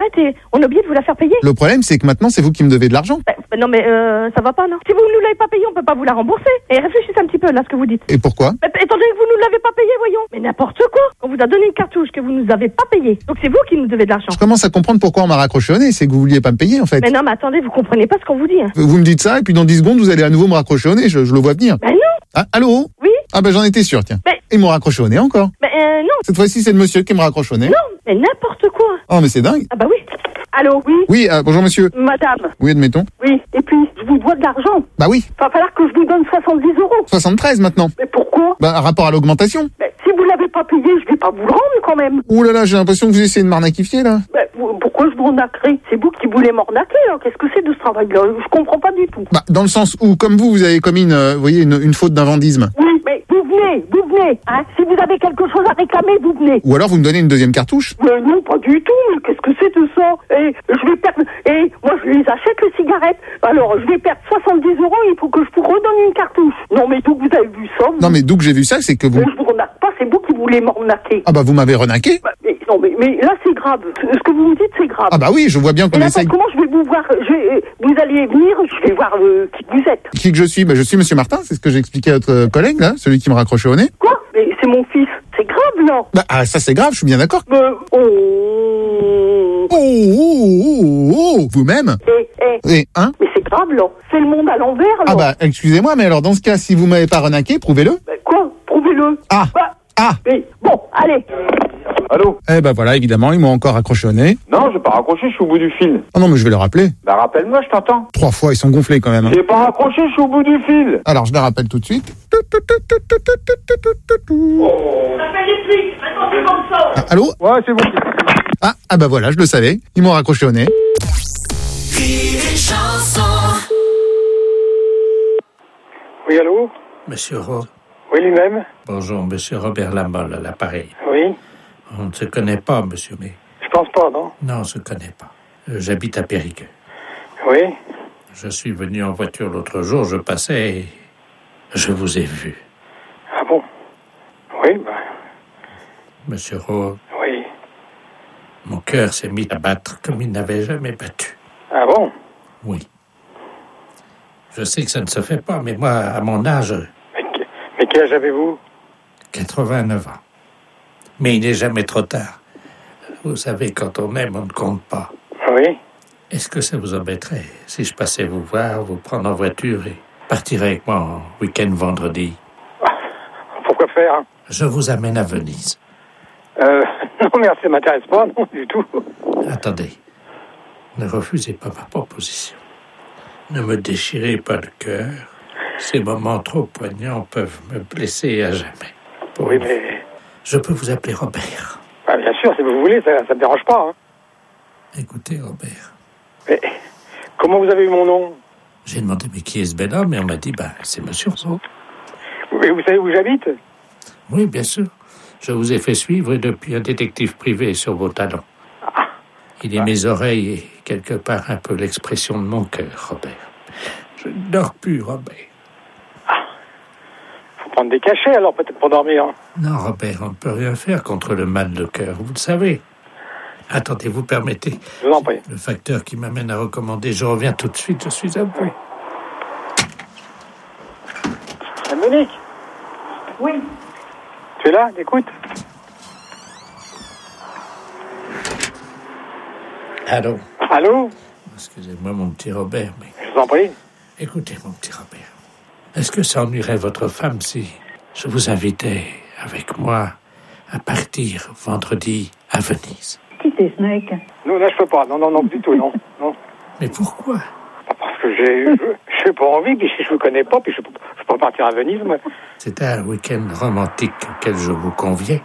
cigarette et on a oublié de vous la faire payer. Le problème, c'est que maintenant, c'est vous qui me devez de l'argent. Non mais ça va pas, non. Si vous ne nous l'avez pas payé, on peut pas vous la rembourser. Et réfléchissez un petit peu là, ce que vous dites. Et pourquoi? Étant donné que vous nous l'avez pas payé, voyons. Mais n'importe quoi. On vous a donné une cartouche que vous nous avez pas payée. Donc c'est vous qui nous devez de l'argent. Je commence à comprendre pourquoi on m'a raccroché au nez. C'est que vous vouliez pas me payer, en fait. Mais non, mais attendez, vous comprenez pas ce qu'on vous dit. Hein. Vous me dites ça, et puis dans 10 secondes, vous allez à nouveau me raccrocher au nez. Je le vois venir. Ben non. Ah, allô? Oui. Ah ben j'en étais sûr, tiens. Mais... Ils m'ont raccroché au nez encore. Non. Cette fois-ci, c'est le monsieur qui me raccroche au nez. Non, mais n'importe quoi. Oh, mais c'est dingue. Ah bah oui. Allô, oui. Oui, bonjour monsieur. Madame. Oui, admettons. Oui, et puis, je vous dois de l'argent. Bah oui. Va falloir que je vous donne 70 €. 73 maintenant. Mais pourquoi? Bah, rapport à l'augmentation. Mais si vous l'avez pas payé, je vais pas vous le rendre quand même. Ouh là là, j'ai l'impression que vous essayez de m'arnaquifier là. Pourquoi je vous arnaquerai? C'est vous qui voulez m'arnaquer, hein. Qu'est-ce que c'est de ce travail-là? Je comprends pas du tout. Bah, dans le sens où, comme vous avez commis vous voyez, une faute d'invendisme. Oui, mais vous venez, hein. Si vous avez quelque chose à réclamer, vous venez. Ou alors vous me donnez une deuxième cartouche. Mais non, pas du tout. Mais qu'est-ce que c'est de ça? Et je vais perdre. Et moi, je les achète les cigarettes. Alors, je vais perdre 70 €. Il faut que je vous redonne une cartouche. Non, mais d'où vous avez vu ça? Non, mais d'où que j'ai vu ça, c'est que vous. Mais je vous renaque pas. C'est vous qui voulez m'arnaquer. Ah bah vous m'avez renaqué. Mais là, c'est grave. Ce que vous me dites, c'est grave. Ah bah oui, je vois bien qu'on essaye. Comment je vais vous voir? Vous allez venir, je vais voir qui vous êtes. Qui que je suis? Bah je suis monsieur Martin, c'est ce que j'ai expliqué à votre collègue là, celui qui me raccrochait au nez. Quoi? Mais c'est mon fils. C'est grave, là. Bah ça c'est grave, je suis bien d'accord. Vous-même? Hein? Mais c'est grave, là. C'est le monde à l'envers, là. Ah bah excusez-moi, mais alors dans ce cas, si vous m'avez pas renaqué, prouvez-le. Quoi? Prouvez-le. Ah. Mais bon, allez. Allô? Eh ben voilà, évidemment, ils m'ont encore raccroché au nez. Non, j'ai pas raccroché, je suis au bout du fil. Oh non, mais je vais le rappeler. Bah rappelle-moi, je t'entends. 3 fois, ils sont gonflés quand même. Hein. J'ai pas raccroché, je suis au bout du fil. Alors, je les rappelle tout de suite. Ah, allô? Ouais, c'est bon. Ah bah voilà, je le savais. Ils m'ont raccroché au nez. Oui, allô? Monsieur Rowe. Oui, lui-même. Bonjour, monsieur Robert Lamolle à l'appareil. Oui. On ne se connaît pas, monsieur, mais... Je pense pas, non? Non, on ne se connaît pas. J'habite à Périgueux. Oui. Je suis venu en voiture l'autre jour, je passais et je vous ai vu. Ah bon? Oui, Monsieur Rowe. Oui. Mon cœur s'est mis à battre comme il n'avait jamais battu. Ah bon? Oui. Je sais que ça ne se fait pas, mais moi, à mon âge... Mais quel âge avez-vous? 89 ans. Mais il n'est jamais trop tard. Vous savez, quand on aime, on ne compte pas. Oui. Est-ce que ça vous embêterait si je passais vous voir, vous prendre en voiture et partir avec moi en week-end vendredi? Pourquoi faire? Je vous amène à Venise. Non, merci, ça m'intéresse pas, non, du tout. Attendez. Ne refusez pas ma proposition. Ne me déchirez pas le cœur. Ces moments trop poignants peuvent me blesser à jamais. Oui, mais... Je peux vous appeler Robert. Ah, bien sûr, si vous voulez, ça me dérange pas. Hein. Écoutez, Robert. Mais comment vous avez eu mon nom? J'ai demandé, mais qui est ce bel homme? Et on m'a dit, c'est monsieur Rowe. Oui, vous savez où j'habite? Oui, bien sûr. Je vous ai fait suivre depuis un détective privé sur vos talons. Il est mes oreilles et quelque part un peu l'expression de mon cœur, Robert. Je ne dors plus, Robert. Faut prendre des cachets, alors, peut-être pour dormir. Non, Robert, on ne peut rien faire contre le mal de cœur, vous le savez. Attendez, vous permettez. Je vous en prie. Le facteur qui m'amène à recommander, je reviens tout de suite, je suis à vous. Monique? Oui. Tu es là? Écoute. Allô? Allô? Excusez-moi, mon petit Robert, mais... Je vous en prie. Écoutez, mon petit Robert. Est-ce que ça ennuierait votre femme si je vous invitais avec moi à partir vendredi à Venise? Quittez, Snake. Non, là, je peux pas. Non, du tout, non. Mais pourquoi? Parce que j'ai pas envie, puis je vous connais pas, puis je peux pas partir à Venise, moi. C'est un week-end romantique auquel je vous conviens.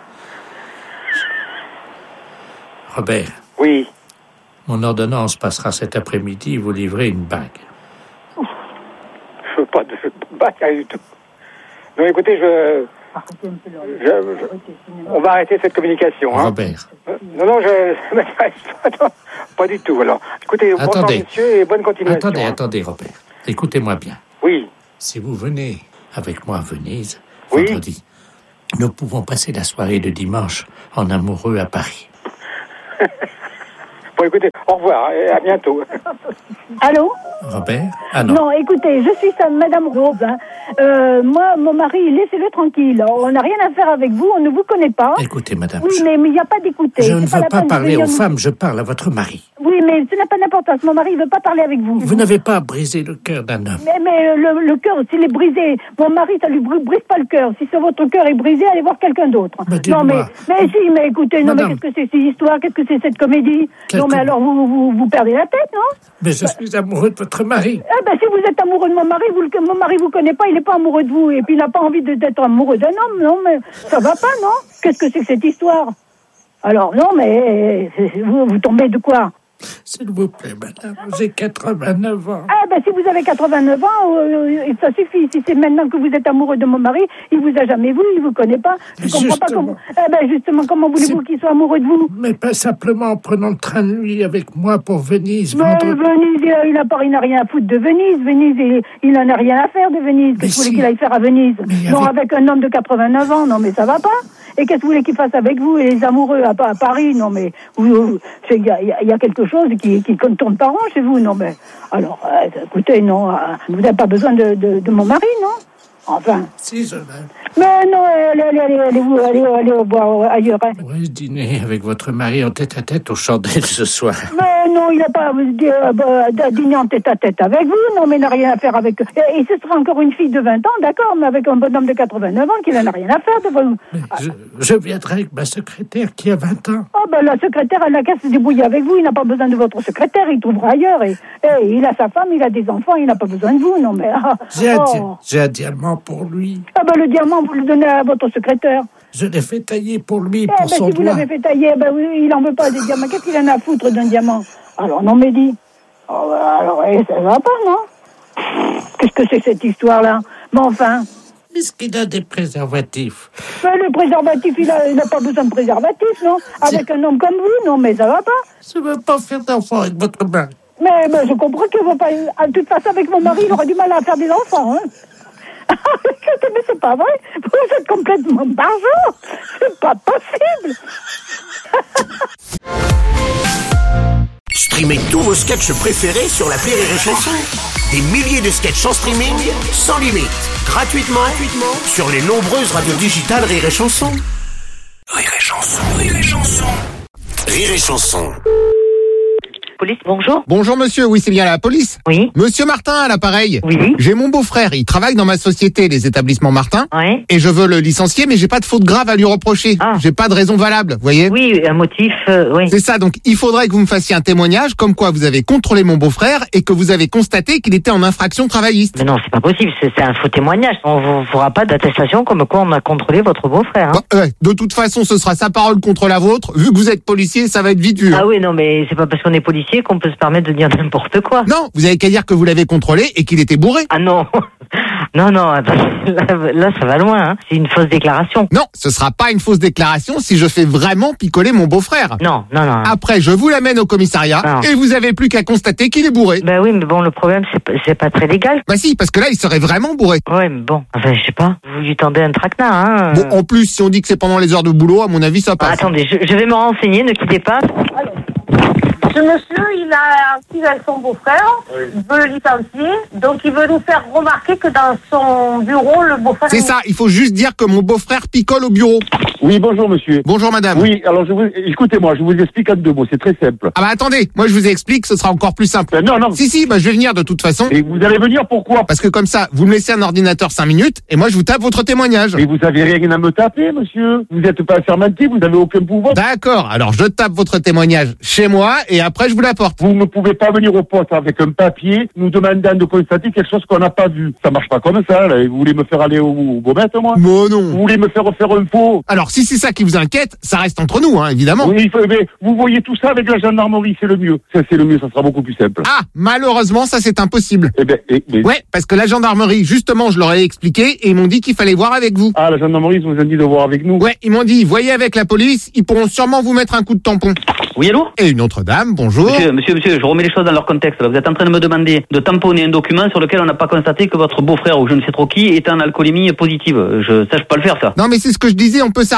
Robert. Oui. Mon ordonnance passera cet après-midi, vous livrez une bague. Je veux pas de bague du tout. Non, écoutez, on va arrêter cette communication. Hein. Robert. Non, je m'intéresse pas. Pas du tout, alors. Écoutez, bonsoir, monsieur, et bonne continuation. Attendez, Robert. Écoutez-moi bien. Oui. Si vous venez avec moi à Venise, vendredi, nous pouvons passer la soirée de dimanche en amoureux à Paris. Bon, écoutez, au revoir et à bientôt. Allô? Robert? Ah non. Non, écoutez, je suis Madame Rose. Hein. Moi, mon mari, laissez-le tranquille. On n'a rien à faire avec vous, on ne vous connaît pas. Écoutez, madame. Oui, mais il n'y a pas d'écouter. Je ne C'est veux la pas peine de parler venir aux femmes, je parle à votre mari. Oui, mais ce n'a pas d'importance. Mon mari ne veut pas parler avec vous. Vous n'avez pas brisé le cœur d'un homme. Mais le cœur, s'il est brisé, mon mari, ça lui brise pas le cœur. Si votre cœur est brisé, allez voir quelqu'un d'autre. Non, mais écoutez, non, madame. mais qu'est-ce que c'est cette histoire? Qu'est-ce que c'est cette comédie? Non, mais alors vous perdez la tête, non? Mais je suis amoureux de votre mari. Si vous êtes amoureux de mon mari, mon mari vous connaît pas, il n'est pas amoureux de vous, et puis il n'a pas envie d'être amoureux d'un homme, non, mais ça va pas, non? Qu'est-ce que c'est que cette histoire? Alors, non, mais vous tombez de quoi? S'il vous plaît, madame, j'ai 89 ans. Si vous avez 89 ans, ça suffit. Si c'est maintenant que vous êtes amoureux de mon mari, il vous a jamais vu, il vous connaît pas. Je comprends pas comment. Justement, comment voulez-vous qu'il soit amoureux de vous? Mais pas simplement en prenant le train de nuit avec moi pour Venise. Venise, il n'a rien à foutre de Venise. Venise, il n'en a rien à faire de Venise. Qu'est-ce que vous voulez qu'il aille faire à Venise? Non, avec un homme de 89 ans, non, mais ça va pas. Et qu'est-ce que vous voulez qu'il fasse avec vous et les amoureux à Paris? Non, mais il y a quelque chose qui tourne pas rond chez vous. Non, mais alors, écoutez, non, vous n'avez pas besoin de mon mari, non? Enfin. Si, je l'aime. Mais non, allez boire ailleurs. Hein. Pourrais-je dîner avec votre mari en tête-à-tête aux chandelles ce soir? Mais non, il n'a pas dîner en tête-à-tête avec vous. Non, mais il n'a rien à faire avec... Et ce sera encore une fille de 20 ans, d'accord, mais avec un bonhomme de 89 ans qui n'en a rien à faire de vous. Mais je viendrai avec ma secrétaire qui a 20 ans. La secrétaire, elle n'a qu'à se débrouiller avec vous. Il n'a pas besoin de votre secrétaire, il trouvera ailleurs. Et il a sa femme, il a des enfants, il n'a pas besoin de vous. Non, mais... J'ai un diamant pour lui. Le diamant, vous le donnez à votre secrétaire. Je l'ai fait tailler pour lui, pour son si doigt. vous l'avez fait tailler, il n'en veut pas des diamants. Qu'est-ce qu'il en a à foutre d'un diamant? Alors, non, mais dis. Ça va pas, non? Qu'est-ce que c'est que cette histoire-là? Mais enfin... Est-ce qu'il a des préservatifs? Le préservatif, il n'a pas besoin de préservatif, non? Avec un homme comme vous, non, mais ça va pas? Je ne veux pas faire d'enfant avec votre mari. Mais je comprends qu'il ne va pas... De toute façon, avec mon mari, il aura du mal à faire des enfants, hein? Mais c'est pas vrai. Vous êtes complètement barjot. C'est pas possible. Streamez tous vos sketchs préférés sur l'appli Rire et Chanson. Des milliers de sketchs en streaming, sans limite, gratuitement sur les nombreuses radios digitales Rire et Chanson. Rire et Chanson, Rire et Chanson. Rire et Chanson. Police, bonjour. Bonjour monsieur, oui c'est bien la police. Oui. Monsieur Martin à l'appareil. Oui. J'ai mon beau-frère, il travaille dans ma société, les établissements Martin. Oui. Et je veux le licencier, mais j'ai pas de faute grave à lui reprocher. J'ai pas de raison valable, vous voyez. Oui, un motif, oui. C'est ça, donc il faudrait que vous me fassiez un témoignage comme quoi vous avez contrôlé mon beau-frère et que vous avez constaté qu'il était en infraction travailliste. Mais non, c'est pas possible, c'est un faux témoignage. On ne fera pas d'attestation comme quoi on a contrôlé votre beau-frère. Hein. De toute façon, ce sera sa parole contre la vôtre. Vu que vous êtes policier, ça va être vite vu. Ah oui, non, mais c'est pas parce qu'on est policier qu'on peut se permettre de dire n'importe quoi. Non, vous avez qu'à dire que vous l'avez contrôlé et qu'il était bourré. Ah non. Non, là, ça va loin, hein. C'est une fausse déclaration. Non, ce sera pas une fausse déclaration si je fais vraiment picoler mon beau-frère. Non. Après, je vous l'amène au commissariat et vous avez plus qu'à constater qu'il est bourré. Ben oui, mais bon, le problème, c'est pas très légal. Bah si, parce que là, il serait vraiment bourré. Ouais, mais bon, enfin, je sais pas. Vous lui tendez un traquenard, hein. Bon, en plus, si on dit que c'est pendant les heures de boulot, à mon avis, ça passe. Attendez, je vais me renseigner, ne quittez pas. Ce monsieur, il a acquis avec son beau-frère, il veut le licencier, donc il veut nous faire remarquer que dans son bureau, le beau-frère... C'est ça, il faut juste dire que mon beau-frère picole au bureau. Oui, bonjour monsieur. Bonjour madame. Oui, alors écoutez-moi, je vous explique en 2 mots, c'est très simple. Ah bah attendez, moi je vous explique, ce sera encore plus simple. Non. Si, je vais venir de toute façon. Et vous allez venir pourquoi? Parce que comme ça, vous me laissez un ordinateur 5 minutes et moi je vous tape votre témoignage. Mais vous avez rien à me taper, monsieur. Vous n'êtes pas assermenté, vous n'avez aucun pouvoir. D'accord, alors je tape votre témoignage chez moi et après je vous l'apporte. Vous ne pouvez pas venir au poste avec un papier nous demandant de constater quelque chose qu'on n'a pas vu. Ça marche pas comme ça, là. Vous voulez me faire aller au gommette, moi? Non. Vous voulez me faire un faux? Alors si c'est ça qui vous inquiète, ça reste entre nous, hein, évidemment. Oui, mais vous voyez tout ça avec la gendarmerie, c'est le mieux. C'est le mieux, ça sera beaucoup plus simple. Ah, malheureusement, ça c'est impossible. Mais... Ouais, parce que la gendarmerie, justement, je leur ai expliqué et ils m'ont dit qu'il fallait voir avec vous. Ah, la gendarmerie, ils vous ont dit de voir avec nous? Ouais, ils m'ont dit, voyez avec la police, ils pourront sûrement vous mettre un coup de tampon. Oui, allô? Et une autre dame, bonjour. Monsieur, je remets les choses dans leur contexte. Là. Vous êtes en train de me demander de tamponner un document sur lequel on n'a pas constaté que votre beau-frère ou je ne sais trop qui est en alcoolémie positive. Ça, je peux pas le faire, ça. Non, mais c'est ce que je disais, on peut s'arranger.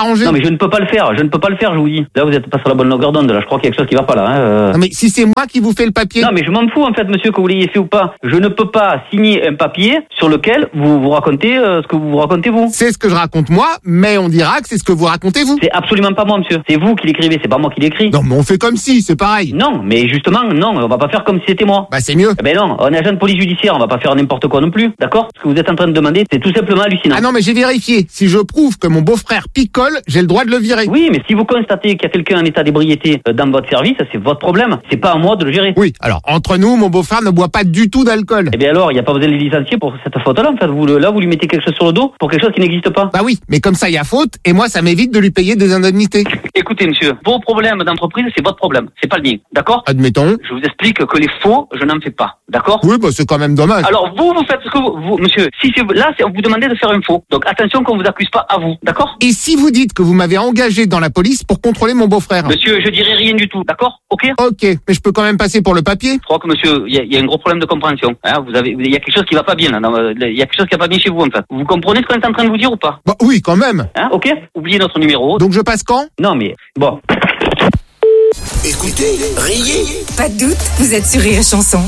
arranger. Non, mais je ne peux pas le faire, je vous dis. Là, vous êtes pas sur la bonne longueur d'onde, là. Je crois qu'il y a quelque chose qui va pas, là. Non, mais si c'est moi qui vous fais le papier. Non, mais je m'en fous, en fait, monsieur, que vous l'ayez fait ou pas. Je ne peux pas signer un papier sur lequel vous racontez ce que vous racontez, vous. C'est ce que je raconte moi, mais on dira que c'est ce que vous racontez, vous. C'est absolument pas moi, monsieur. C'est vous qui l'écrivez, c'est pas moi qui l'écris. Non, mais on fait comme si, c'est pareil. Non, mais justement, non, on va pas faire comme si c'était moi. Bah, c'est mieux. Eh ben non, on est agent de police judiciaire, on va pas faire n'importe quoi non plus, d'accord? Ce que vous êtes en train de demander, c'est tout simplement hallucinant. Ah non, mais j'ai vérifié. Si je prouve que mon beau-frère picole, j'ai le droit de le virer. Oui, mais si vous constatez qu'il y a quelqu'un en état d'ébriété dans votre service, c'est votre problème. C'est pas à moi de le gérer. Oui, alors, entre nous, mon beau-frère ne boit pas du tout d'alcool. Eh bien alors, il n'y a pas besoin de les licencier pour cette faute-là, en fait. Vous lui mettez quelque chose sur le dos pour quelque chose qui n'existe pas. Bah oui, mais comme ça, il y a faute, et moi, ça m'évite de lui payer des indemnités. Écoutez, monsieur, vos problèmes d'entreprise, c'est votre problème. C'est pas le mien, d'accord? Admettons. Je vous explique que les faux, je n'en fais pas, d'accord? Oui, bah c'est quand même dommage. Alors, vous faites ce que vous monsieur, si c'est, là, on vous demandez de faire un faux. Donc, attention qu'on vous accuse pas à vous, d'accord? Et si vous dites que vous m'avez engagé dans la police pour contrôler mon beau-frère? Monsieur, je dirai rien du tout, d'accord? Ok? Ok, mais je peux quand même passer pour le papier? Je crois que monsieur, il y a un gros problème de compréhension. Hein, il y a quelque chose qui va pas bien, là. Il y a quelque chose qui va pas bien chez vous, en fait. Vous comprenez ce qu'on est en train de vous dire ou pas? Bah oui, quand même. Hein, ok? Oubliez notre numéro. Donc je passe quand? Non, mais, bon. Écoutez, riez. Pas de doute, vous êtes sur Rire et Chanson.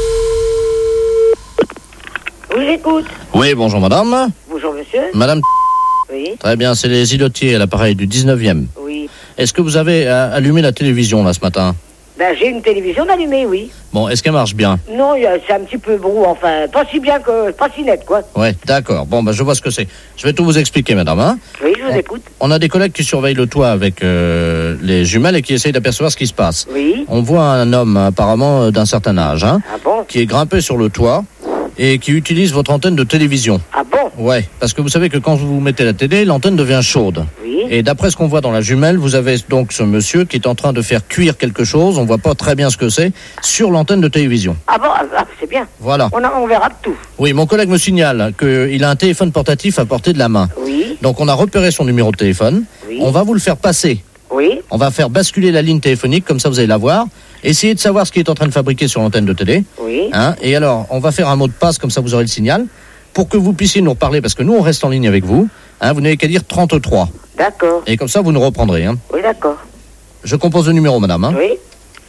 Oui, j'écoute. Oui, bonjour madame. Bonjour monsieur. Madame. Oui. Très bien, c'est les îlotiers à l'appareil du 19e. Oui. Est-ce que vous avez allumé la télévision là ce matin? Ben j'ai une télévision allumée, oui. Bon, est-ce qu'elle marche bien? Non, c'est un petit peu brou, enfin, pas si bien que, pas si net, quoi. Ouais, d'accord. Bon, je vois ce que c'est. Je vais tout vous expliquer, madame. Hein. Oui, je vous écoute. On a des collègues qui surveillent le toit avec les jumelles et qui essayent d'apercevoir ce qui se passe. Oui. On voit un homme apparemment d'un certain âge, hein, ah bon, qui est grimpé sur le toit et qui utilise votre antenne de télévision. Ah bon? Ouais, parce que vous savez que quand vous mettez la télé, l'antenne devient chaude. Oui. Et d'après ce qu'on voit dans la jumelle, vous avez donc ce monsieur qui est en train de faire cuire quelque chose, on voit pas très bien ce que c'est, sur l'antenne de télévision. Ah bon, c'est bien. Voilà. On verra tout. Oui, mon collègue me signale qu'il a un téléphone portatif à portée de la main. Oui. Donc on a repéré son numéro de téléphone. Oui. On va vous le faire passer. Oui. On va faire basculer la ligne téléphonique, comme ça vous allez la voir. Essayez de savoir ce qu'il est en train de fabriquer sur l'antenne de télé. Oui. Hein, et alors, on va faire un mot de passe, comme ça vous aurez le signal, pour que vous puissiez nous reparler, parce que nous on reste en ligne avec vous. Hein, vous n'avez qu'à dire 33. D'accord. Et comme ça vous nous reprendrez. Hein. Oui, d'accord. Je compose le numéro, madame. Hein. Oui.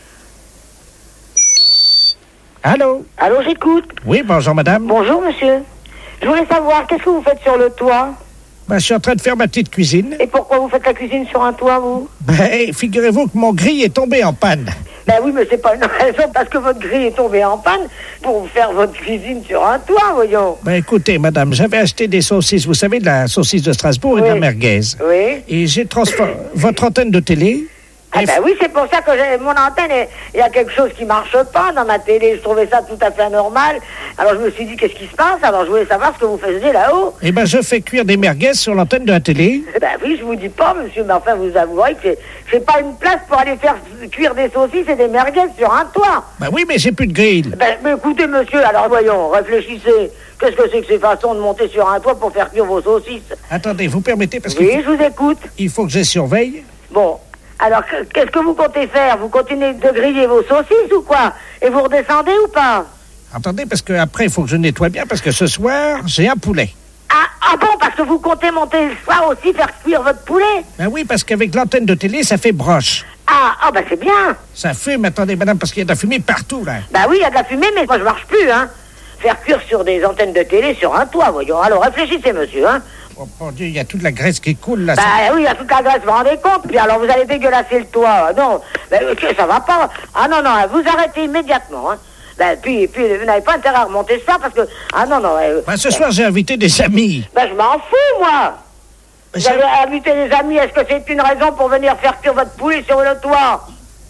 Allô? Allô, j'écoute. Oui, bonjour madame. Bonjour monsieur. Je voulais savoir, qu'est-ce que vous faites sur le toit? Je suis en train de faire ma petite cuisine. Et pourquoi vous faites la cuisine sur un toit, vous? Figurez-vous que mon grille est tombé en panne. Ben oui, mais c'est pas une raison parce que votre grille est tombée en panne pour faire votre cuisine sur un toit, voyons. Écoutez, madame, j'avais acheté des saucisses, vous savez, de la saucisse de Strasbourg et de la merguez. Oui. Et j'ai transformé votre antenne de télé. Ah ben oui, c'est pour ça que j'ai mon antenne, il y a quelque chose qui marche pas dans ma télé. Je trouvais ça tout à fait anormal. Alors je me suis dit, qu'est-ce qui se passe? Alors je voulais savoir ce que vous faisiez là-haut. Je fais cuire des merguez sur l'antenne de la télé. Ben oui, je vous dis pas, monsieur, mais enfin, vous avouerez que c'est pas une place pour aller faire cuire des saucisses et des merguez sur un toit. Oui, mais j'ai plus de grille. Mais écoutez, monsieur, alors voyons, réfléchissez. Qu'est-ce que c'est que ces façons de monter sur un toit pour faire cuire vos saucisses? Attendez, vous permettez parce que... Oui, je vous écoute. Il faut que je les surveille. Bon. Alors, qu'est-ce que vous comptez faire? Vous continuez de griller vos saucisses ou quoi? Et vous redescendez ou pas? Attendez, parce que après il faut que je nettoie bien, parce que ce soir, j'ai un poulet. Ah bon, parce que vous comptez monter le soir aussi, faire cuire votre poulet? Oui, parce qu'avec l'antenne de télé, ça fait broche. Ah, ben c'est bien. Ça fume, attendez, madame, parce qu'il y a de la fumée partout, là. Oui, il y a de la fumée, mais moi, je marche plus, hein. Faire cuire sur des antennes de télé sur un toit, voyons. Alors, réfléchissez, monsieur, hein. Oh, mon Dieu, il y a toute la graisse qui coule, là. Oui, il y a toute la graisse, vous vous rendez compte? Puis alors, vous allez dégueulasser le toit. Non, ça va pas. Ah non, vous arrêtez immédiatement, hein. Puis vous n'avez pas intérêt à remonter ça, parce que... Ah non. Ce soir, j'ai invité des amis. Je m'en fous, moi. Vous avez invité des amis, est-ce que c'est une raison pour venir faire cuire votre poulet sur le toit?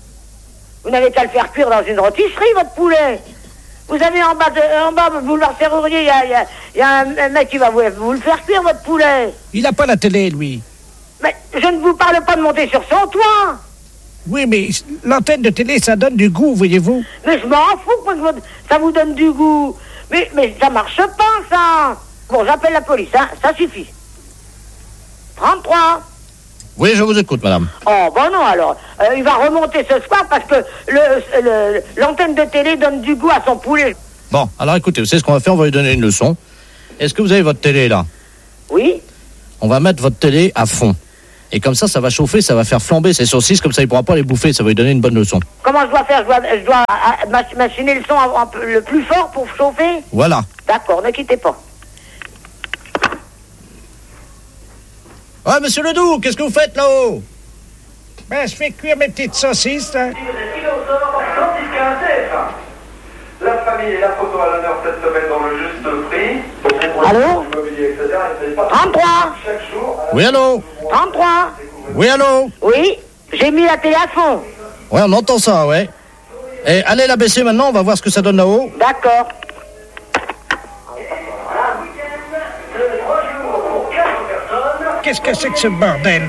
Vous n'avez qu'à le faire cuire dans une rôtisserie, votre poulet. Vous avez en bas, boulevard Serrurier, il y a un mec qui va vous le faire cuire, votre poulet. Il n'a pas la télé, lui. Mais je ne vous parle pas de monter sur son toit. Oui, mais l'antenne de télé, ça donne du goût, voyez-vous. Mais je m'en fous que ça vous donne du goût. Mais ça marche pas, ça. Bon, j'appelle la police, hein, ça suffit. 33. Oui, je vous écoute, madame. Oh, non, alors. Il va remonter ce soir parce que l'antenne de télé donne du goût à son poulet. Bon, alors écoutez, vous savez ce qu'on va faire? On va lui donner une leçon. Est-ce que vous avez votre télé, là? Oui. On va mettre votre télé à fond. Et comme ça va chauffer, ça va faire flamber ces saucisses, comme ça il pourra pas les bouffer, ça va lui donner une bonne leçon. Comment je dois faire? Je dois machiner le son le plus fort pour chauffer? Voilà. D'accord, ne quittez pas. Ouais, monsieur Ledoux, qu'est-ce que vous faites là-haut? Ben, je fais cuire mes petites saucisses, là. La famille et la photo à l'honneur cette semaine dans le juste prix. Allô? 33. Oui, allô? 33. Oui, allô? Oui, j'ai mis la télé à fond. Ouais, on entend ça, ouais. Et allez la baisser maintenant, on va voir ce que ça donne là-haut. D'accord. Qu'est-ce que c'est que ce bordel?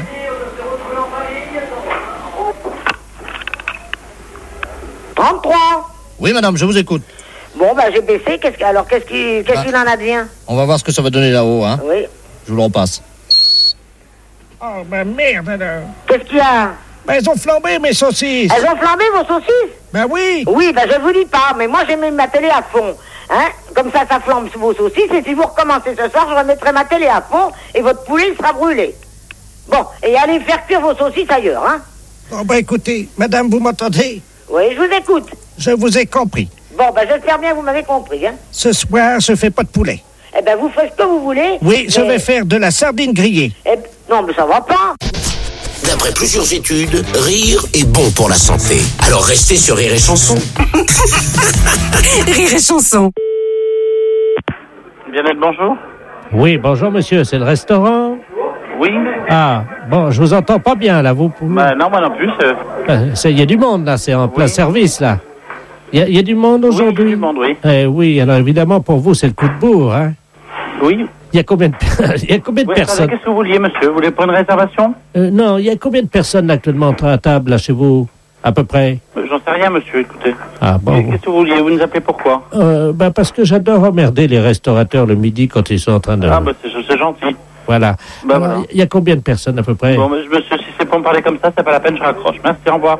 Oui, madame, je vous écoute. Bon, ben, j'ai baissé. Qu'est-ce qu'il en advient? On va voir ce que ça va donner là-haut, hein. Oui. Je vous le repasse. Oh, ben merde, alors. Qu'est-ce qu'il y a? Ben, elles ont flambé, mes saucisses. Elles ont flambé, vos saucisses? Ben oui. Oui, ben, je vous dis pas, mais moi, j'ai mis ma télé à fond. Hein? Comme ça flambe sous vos saucisses, et si vous recommencez ce soir, je remettrai ma télé à fond, et votre poulet sera brûlé. Bon, et allez faire cuire vos saucisses ailleurs, hein? Bon, ben, écoutez, madame, vous m'entendez? Oui, je vous écoute. Je vous ai compris. Bon, ben, j'espère bien que vous m'avez compris, hein? Ce soir, je fais pas de poulet. Eh ben, vous faites ce que vous voulez. Oui, je vais faire de la sardine grillée. Non, mais ça va pas. D'après plusieurs études, rire est bon pour la santé. Alors restez sur Rire et Chanson. Rire et Chanson. Bien-être, bonjour. Oui, bonjour monsieur, c'est le restaurant? Oui. Ah, bon, je vous entends pas bien là, vous. Bah non, moi non plus. Il y a du monde là, c'est en plein service là. Il y a du monde aujourd'hui? Oui, du monde, oui. Oui, alors évidemment pour vous c'est le coup de bourre, hein? Oui. Il y a combien de personnes? Qu'est-ce que vous vouliez, monsieur? Vous voulez prendre une réservation? Non, il y a combien de personnes actuellement à table là chez vous, à peu près? J'en sais rien, monsieur, écoutez. Ah bon. Qu'est-ce que vous vouliez? Vous nous appelez pourquoi? Parce que j'adore emmerder les restaurateurs le midi quand ils sont en train de... Ah bah c'est gentil. Voilà. Bah, voilà. Il y a combien de personnes à peu près? Bon, monsieur, si c'est pour me parler comme ça, c'est pas la peine, je raccroche. Merci, au revoir.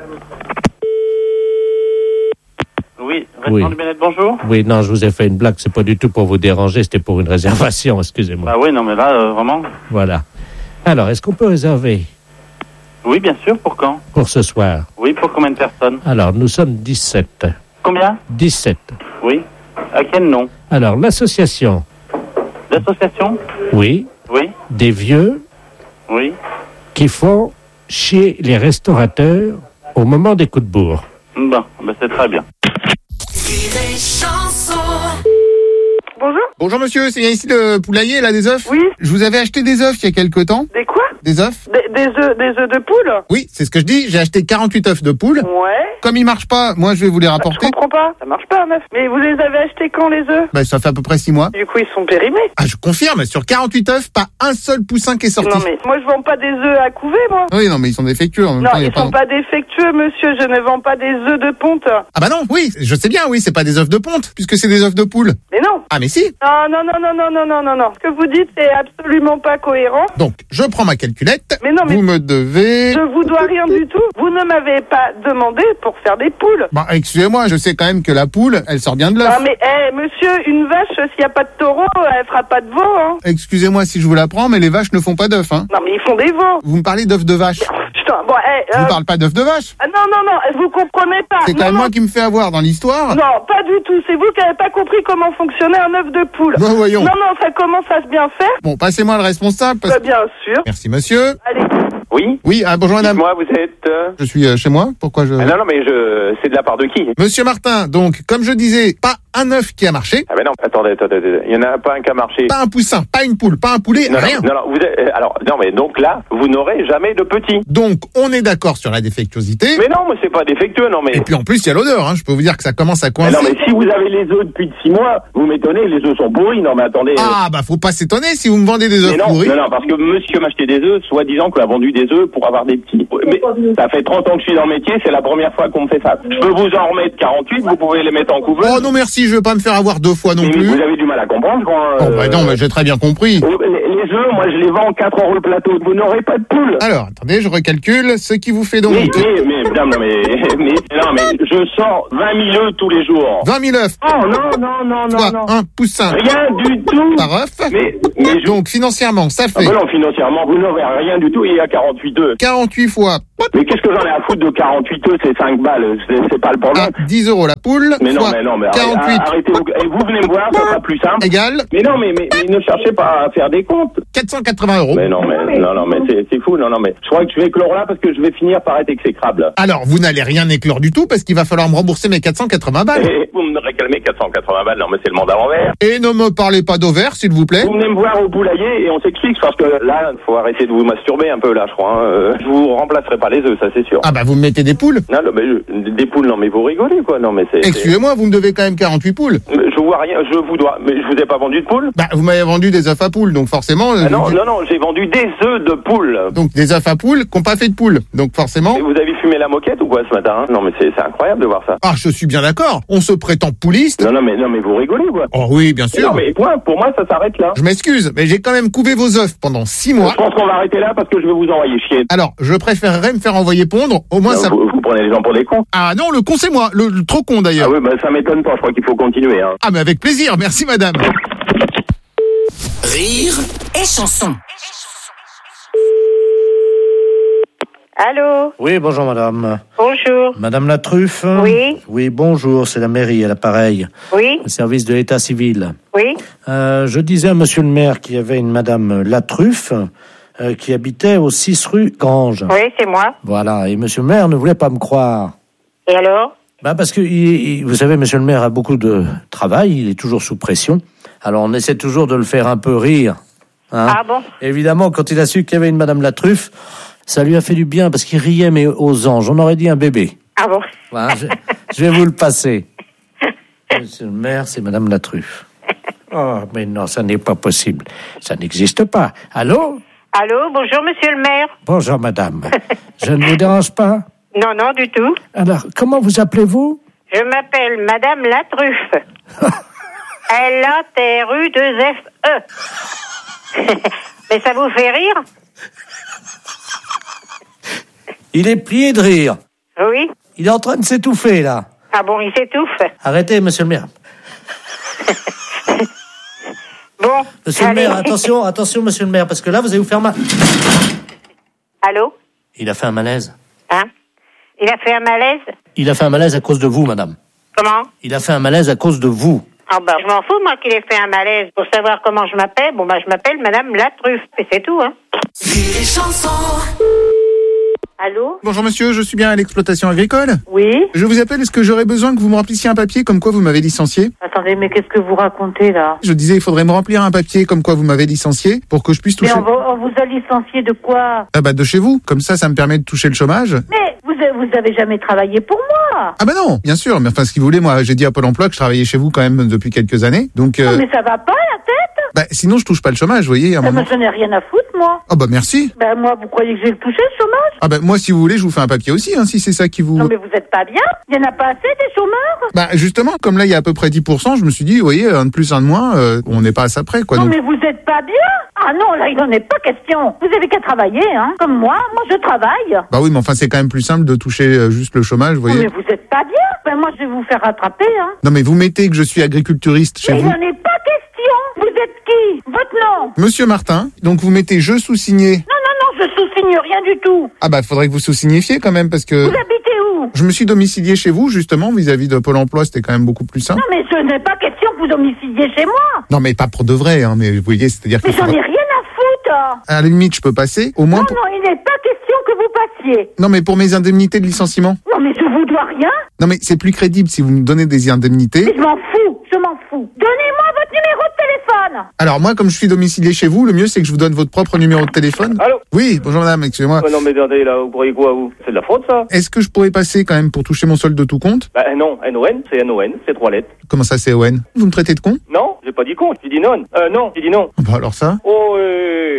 Oui, restaurant du Bien-être, bonjour. Oui, non, je vous ai fait une blague, c'est pas du tout pour vous déranger, c'était pour une réservation, excusez-moi. Ah oui, non, mais là, vraiment. Voilà. Alors, est-ce qu'on peut réserver? Oui, bien sûr, pour quand? Pour ce soir. Oui, pour combien de personnes? Alors, nous sommes 17. Combien? 17. Oui. À quel nom? Alors, l'association. L'association? Oui. Oui. Des vieux. Oui. Qui font chier les restaurateurs au moment des coups de bourre. Bon, ben c'est très bien. Bonjour. Bonjour monsieur, c'est bien ici le poulailler là des œufs? Oui. Je vous avais acheté des œufs il y a quelque temps. Des quoi? Des œufs? Des œufs de poule? Oui, c'est ce que je dis, j'ai acheté 48 œufs de poule. Ouais. Comme ils marchent pas, moi je vais vous les rapporter. Je comprends pas, ça marche pas un œuf. Mais vous les avez achetés quand les œufs? Ben ça fait à peu près 6 mois. Du coup ils sont périmés. Ah je confirme, sur 48 œufs, pas un seul poussin qui est sorti. Non mais moi je vends pas des œufs à couver moi. Oui non mais ils sont défectueux en même temps. Non ils sont pas défectueux monsieur, je ne vends pas des œufs de ponte. Ah bah non, oui, je sais bien, oui, c'est pas des œufs de ponte, puisque c'est des œufs de poule. Mais non. Ah mais si. Non. Ce que vous dites c'est absolument pas cohérent. Donc je prends ma calculette. Mais non mais vous me devez... Je vous dois rien du tout. Vous ne m'avez pas demandé pour faire des poules. Bah excusez-moi, je sais quand même que la poule, elle sort bien de l'œuf. Ah mais monsieur, une vache, s'il n'y a pas de taureau, elle fera pas de veau, hein. Excusez-moi si je vous l'apprends, mais les vaches ne font pas d'œufs, hein. Non mais ils font des veaux. Vous me parlez d'œufs de vache. Putain, bon, Je vous parle pas d'œufs de vache. Non, vous comprenez pas. C'est quand même moi qui me fais avoir dans l'histoire. Non, pas du tout. C'est vous qui n'avez pas compris comment fonctionnait un œuf de poule. Bah voyons. Non, ça commence à se bien faire. Bon, passez-moi le responsable. Bah, bien sûr. Merci monsieur. Allez. Oui. Oui, bonjour madame. Moi, vous êtes... Je suis chez moi. Pourquoi je... non, mais c'est de la part de qui? Monsieur Martin, donc, comme je disais, pas un œuf qui a marché. Ah mais non, attendez. Il y en a pas un qui a marché. Pas un poussin, pas une poule, pas un poulet, rien. Non, non, mais donc là, vous n'aurez jamais de petits. Donc, on est d'accord sur la défectuosité. Mais non, mais c'est pas défectueux, non mais... Et puis en plus, il y a l'odeur, hein. Je peux vous dire que ça commence à coincer. Mais non, mais si vous avez les œufs depuis 6 mois, vous m'étonnez, les œufs sont pourris, non mais attendez... Ah, bah faut pas s'étonner si vous me vendez des œufs pourris. Non, parce que monsieur m'achetait des œufs, soi-disant qu'il a vendu des œufs pour avoir des petits. Mais ça fait 30 ans que je suis dans le métier, c'est la première fois qu'on me fait ça. Je peux vous en remettre 48, vous pouvez les mettre en couveuse. Oh non merci, si je veux pas me faire avoir 2 fois non plus. Vous avez du mal à comprendre quand... Oh, bah non, mais j'ai très bien compris. Les œufs, moi, je les vends 4 € le plateau. Vous n'aurez pas de poule. Alors, attendez, je recalcule. Ce qui vous fait donc... Mais, madame, mais je sors 20 000 œufs tous les jours. 20 000 œufs. Oh, non. Un poussin. Rien du tout. Par œuf. Donc, financièrement, ça fait... non, financièrement, vous n'aurez rien du tout. Il y a 48 œufs. 48 fois... Mais qu'est-ce que j'en ai à foutre de 48 œufs, c'est 5 balles, c'est pas le problème. 10 € la poule. Mais non, 48. arrêtez, et vous venez me voir, ça sera plus simple. Égal. Mais non, mais ne cherchez pas à faire des comptes. 480 €. Mais non, mais c'est fou, non, mais je crois que je vais éclore là parce que je vais finir par être exécrable. Alors, vous n'allez rien éclore du tout parce qu'il va falloir me rembourser mes 480 balles. Et vous me réclamez 480 balles, non, mais c'est le monde à l'envers. Et ne me parlez pas d'ovaire, s'il vous plaît. Vous venez me voir au poulailler et on s'explique parce que là, faut arrêter de vous masturber un peu là, je crois. Je vous remplacerai pas les œufs, ça c'est sûr. Ah bah vous me mettez des poules. Non, mais des poules, non mais vous rigolez quoi, non mais c'est... Excusez-moi, vous me devez quand même 48 poules. Je vois rien, je vous dois, mais je vous ai pas vendu de poules. Bah vous m'avez vendu des œufs à poules, donc forcément... non, j'ai vendu des œufs de poules. Donc des œufs à poules qui n'ont pas fait de poules, donc forcément... Et vous avez fumé la moquette ou quoi ce matin, hein? Non mais c'est incroyable de voir ça. Ah je suis bien d'accord, on se prétend pouliste. Non mais vous rigolez quoi. Oh oui, bien sûr. Non mais point, pour moi ça s'arrête là. Je m'excuse, mais j'ai quand même couvé vos œufs pendant 6 mois. Je pense qu'on va arrêter là parce que je vais vous envoyer chier. Alors, je préférerais me faire envoyer pondre, au moins non, ça... Vous prenez les gens pour des cons. Ah non, le con c'est moi, le trop con d'ailleurs. Ah oui, bah ça m'étonne pas, je crois qu'il faut continuer. Hein. Ah mais avec plaisir, merci madame. Rire et chanson. Allô? Oui, bonjour madame. Bonjour. Madame la Truffe? Oui. Oui, bonjour, c'est la mairie à l'appareil. Oui. Le service de l'état civil. Oui. Je disais à monsieur le maire qu'il y avait une madame la Truffe qui habitait au 6 rue Grange. Oui, c'est moi. Voilà, et monsieur le maire ne voulait pas me croire. Et alors? Parce que, vous savez, monsieur le maire a beaucoup de travail, il est toujours sous pression. Alors on essaie toujours de le faire un peu rire. Hein. Ah bon? Évidemment, quand il a su qu'il y avait une madame la Truffe, ça lui a fait du bien parce qu'il riait, mais aux anges. On aurait dit un bébé. Ah bon? Voilà, je vais vous le passer. Monsieur le maire, c'est madame la Truffe. Oh, mais non, ça n'est pas possible. Ça n'existe pas. Allô? Allô, bonjour monsieur le maire. Bonjour madame. Je ne vous dérange pas? Non, non, du tout. Alors, comment vous appelez-vous? Je m'appelle Madame la Truffe. L-A-T-R-U-2-F-E. Mais ça vous fait rire? Il est plié de rire. Oui. Il est en train de s'étouffer, là. Ah bon, il s'étouffe? Arrêtez, monsieur le maire. Bon. Monsieur le maire, attention, monsieur le maire, parce que là, vous allez vous faire mal. Allô? Il a fait un malaise. Hein? Il a fait un malaise? Il a fait un malaise à cause de vous, madame. Comment? Il a fait un malaise à cause de vous. Ah bah, je m'en fous, moi, qu'il ait fait un malaise. Pour savoir comment je m'appelle, bon, bah, je m'appelle Madame la Truffe. Et c'est tout, hein. Rire et chanson. Allô? Bonjour monsieur, je suis bien à l'exploitation agricole. Oui. Je vous appelle, est-ce que j'aurais besoin que vous me remplissiez un papier comme quoi vous m'avez licencié? Attendez, mais qu'est-ce que vous racontez, là? Je disais, il faudrait me remplir un papier comme quoi vous m'avez licencié pour que je puisse toucher... Mais on vous a licencié de quoi? Ah bah de chez vous, comme ça me permet de toucher le chômage. Mais vous avez jamais travaillé pour moi. Ah bah non, bien sûr, mais enfin ce qu'il voulait, moi j'ai dit à Pôle emploi que je travaillais chez vous quand même depuis quelques années, donc... Non mais ça va pas la tête? Bah sinon je touche pas le chômage, vous voyez, à un moment... Mais je n'ai rien à foutre, moi. Ah bah merci. Bah moi, vous croyez que je vais le toucher, le chômage? Ah bah moi si vous voulez, je vous fais un papier aussi, hein, si c'est ça qui vous... Non mais vous êtes pas bien? Il y en a pas assez des chômeurs? Bah justement, comme là il y a à peu près 10%, je me suis dit, vous voyez, un de plus, un de moins, on n'est pas à ça près, quoi. Non donc... mais vous êtes pas bien? Ah non, là il n'en est pas question. Vous avez qu'à travailler, hein. Comme moi je travaille. Bah oui, mais enfin c'est quand même plus simple de toucher juste le chômage, vous voyez. Non mais vous êtes pas bien. Ben moi je vais vous faire rattraper, hein. Non mais vous mettez que je suis agriculturiste chez mais vous. Il n'en est pas question. Vous êtes qui? Votre nom? Monsieur Martin, donc vous mettez je sous-signé. Non, je sous-signe rien du tout. Ah bah faudrait que vous sous-signifiez quand même parce que... Vous habitez où? Je me suis domicilié chez vous justement vis-à-vis de Pôle emploi, c'était quand même beaucoup plus simple. Non mais ce n'est pas question que vous domiciliez chez moi. Non mais pas pour de vrai, hein, mais vous voyez, c'est-à-dire que... Mais j'en ai rien à foutre. À la limite, je peux passer, au moins... Non, il n'est pas question que vous passiez. Non mais pour mes indemnités de licenciement. Non mais je vous dois rien. Non mais c'est plus crédible si vous me donnez des indemnités. Mais je m'en fous. Donnez-moi votre numéro de téléphone. Alors moi, comme je suis domicilié chez vous, le mieux c'est que je vous donne votre propre numéro de téléphone. Allô? Oui, bonjour madame, excusez-moi. Non mais attendez, là, vous croyez quoi, vous? C'est de la fraude, ça? Est-ce que je pourrais passer quand même pour toucher mon solde de tout compte? Bah non, NON, c'est NON, c'est 3 lettres. Comment ça, c'est ON? Vous me traitez de con? Non, j'ai pas dit con, j'ai dit non. Non, j'ai dit non. Bah alors ça? Oh,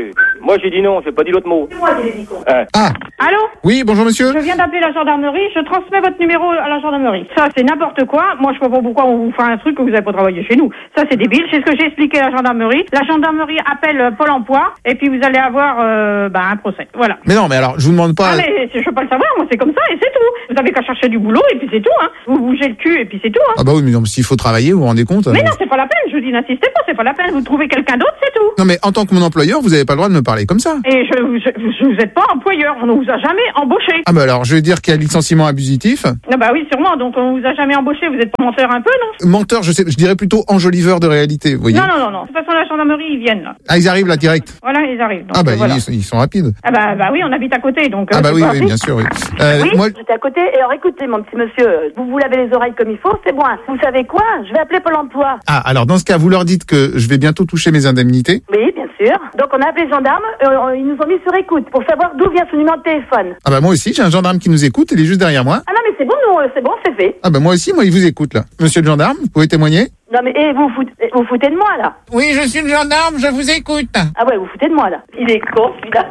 Moi, j'ai dit non, j'ai pas dit l'autre mot. C'est moi qui l'ai dit con. Ah. Allô? Oui, bonjour monsieur. Je viens d'appeler la gendarmerie, je transmets votre numéro à la gendarmerie. Ça, c'est n'importe quoi. Moi, je vois pas pourquoi on vous fait un truc que vous n'avez pas travaillé chez nous. Ça, c'est débile. C'est ce que j'ai expliqué à la gendarmerie. La gendarmerie appelle Pôle emploi et puis vous allez avoir un procès. Voilà. Mais non, mais alors, je vous demande pas... Ah, mais je veux pas le savoir. Moi, c'est comme ça et c'est tout. Vous avez qu'à chercher du boulot et puis c'est tout, hein. Vous bougez le cul et puis c'est tout, hein. Ah bah oui, mais non, s'il faut travailler, vous vous rendez compte? Mais non, c'est pas la peine. Je vous dis, n'insistez pas, c'est pas la peine. Vous trouvez quelqu'un d'autre, c'est tout. Non, mais en tant que mon employeur, vous avez pas le droit de me parler comme ça. Et vous êtes pas employeur. On ne vous a jamais embauché. Ah bah alors, je vais dire qu'il y a licenciement abusif. Ah bah oui, sûrement. Donc on vous a jamais embauché. Vous êtes pas menteur un peu, non? Menteur, je dirais plutôt enjoliveur de réalité, vous voyez. Non. De toute façon, la gendarmerie, ils viennent, là. Ah, ils arrivent là, direct. Voilà, ils arrivent. Donc, Ah bah, voilà. ils sont rapides. Ah bah oui, on habite à côté, donc... Ah bah oui, bien sûr, oui. Oui, Moi... j'étais à côté. Et alors écoutez, mon petit monsieur, vous lavez les oreilles comme il faut, c'est bon. Vous savez quoi? Je vais appeler Pôle emploi. Ah, alors dans ce cas, vous leur dites que je vais bientôt toucher mes indemnités. Oui, bien sûr. Donc on a appelé les gendarmes, ils nous ont mis sur écoute pour savoir d'où vient son numéro de téléphone. Ah bah moi aussi, j'ai un gendarme qui nous écoute, il est juste derrière moi. Ah non mais c'est bon, nous, c'est bon, c'est fait. Ah bah moi aussi, il vous écoute là. Monsieur le gendarme, vous pouvez témoigner? Non mais vous foutez de moi là. Oui, je suis le gendarme, je vous écoute. Ah ouais, vous foutez de moi là. Il est con celui-là.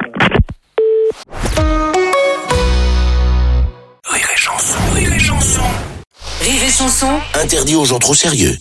Rire et chanson, rire et chanson. Rire et chanson. Interdit aux gens trop sérieux.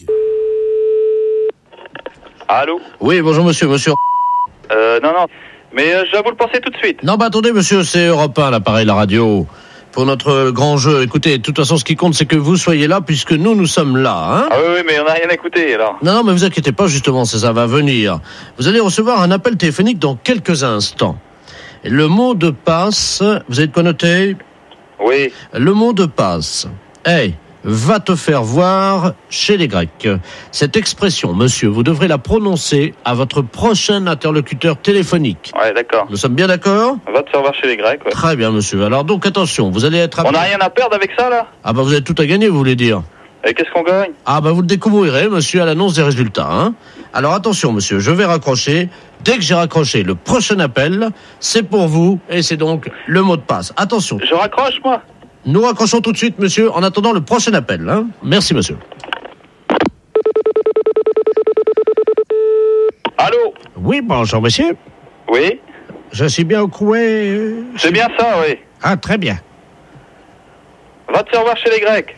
Allô? Oui, bonjour monsieur. Non. Mais je vais vous le passer tout de suite. Non, bah attendez monsieur, c'est Europe 1, l'appareil, la radio. Pour notre grand jeu, écoutez, de toute façon, ce qui compte, c'est que vous soyez là, puisque nous sommes là, hein. Ah oui, mais on n'a rien écouté, alors. Non, mais vous inquiétez pas, justement, ça va venir. Vous allez recevoir un appel téléphonique dans quelques instants. Le mot de passe, vous avez de quoi noter? Oui. Le mot de passe. Hey, va te faire voir chez les Grecs. Cette expression, monsieur, vous devrez la prononcer à votre prochain interlocuteur téléphonique. Ouais, d'accord. Nous sommes bien d'accord? Va te faire voir chez les Grecs, ouais. Très bien, monsieur. Alors donc, attention, vous allez être... On n'a rien à perdre avec ça, là? Ah bah vous avez tout à gagner, vous voulez dire? Et qu'est-ce qu'on gagne? Ah bah vous le découvrirez, monsieur, à l'annonce des résultats, hein. Alors attention, monsieur, je vais raccrocher. Dès que j'ai raccroché le prochain appel, c'est pour vous, et c'est donc le mot de passe. Attention. Je raccroche, moi? Nous raccrochons tout de suite, monsieur, en attendant le prochain appel, hein. Merci, monsieur. Allô? Oui, bonjour, monsieur. Oui? Je suis bien au couet. C'est bien ça, oui. Ah, très bien. Va te faire voir chez les Grecs.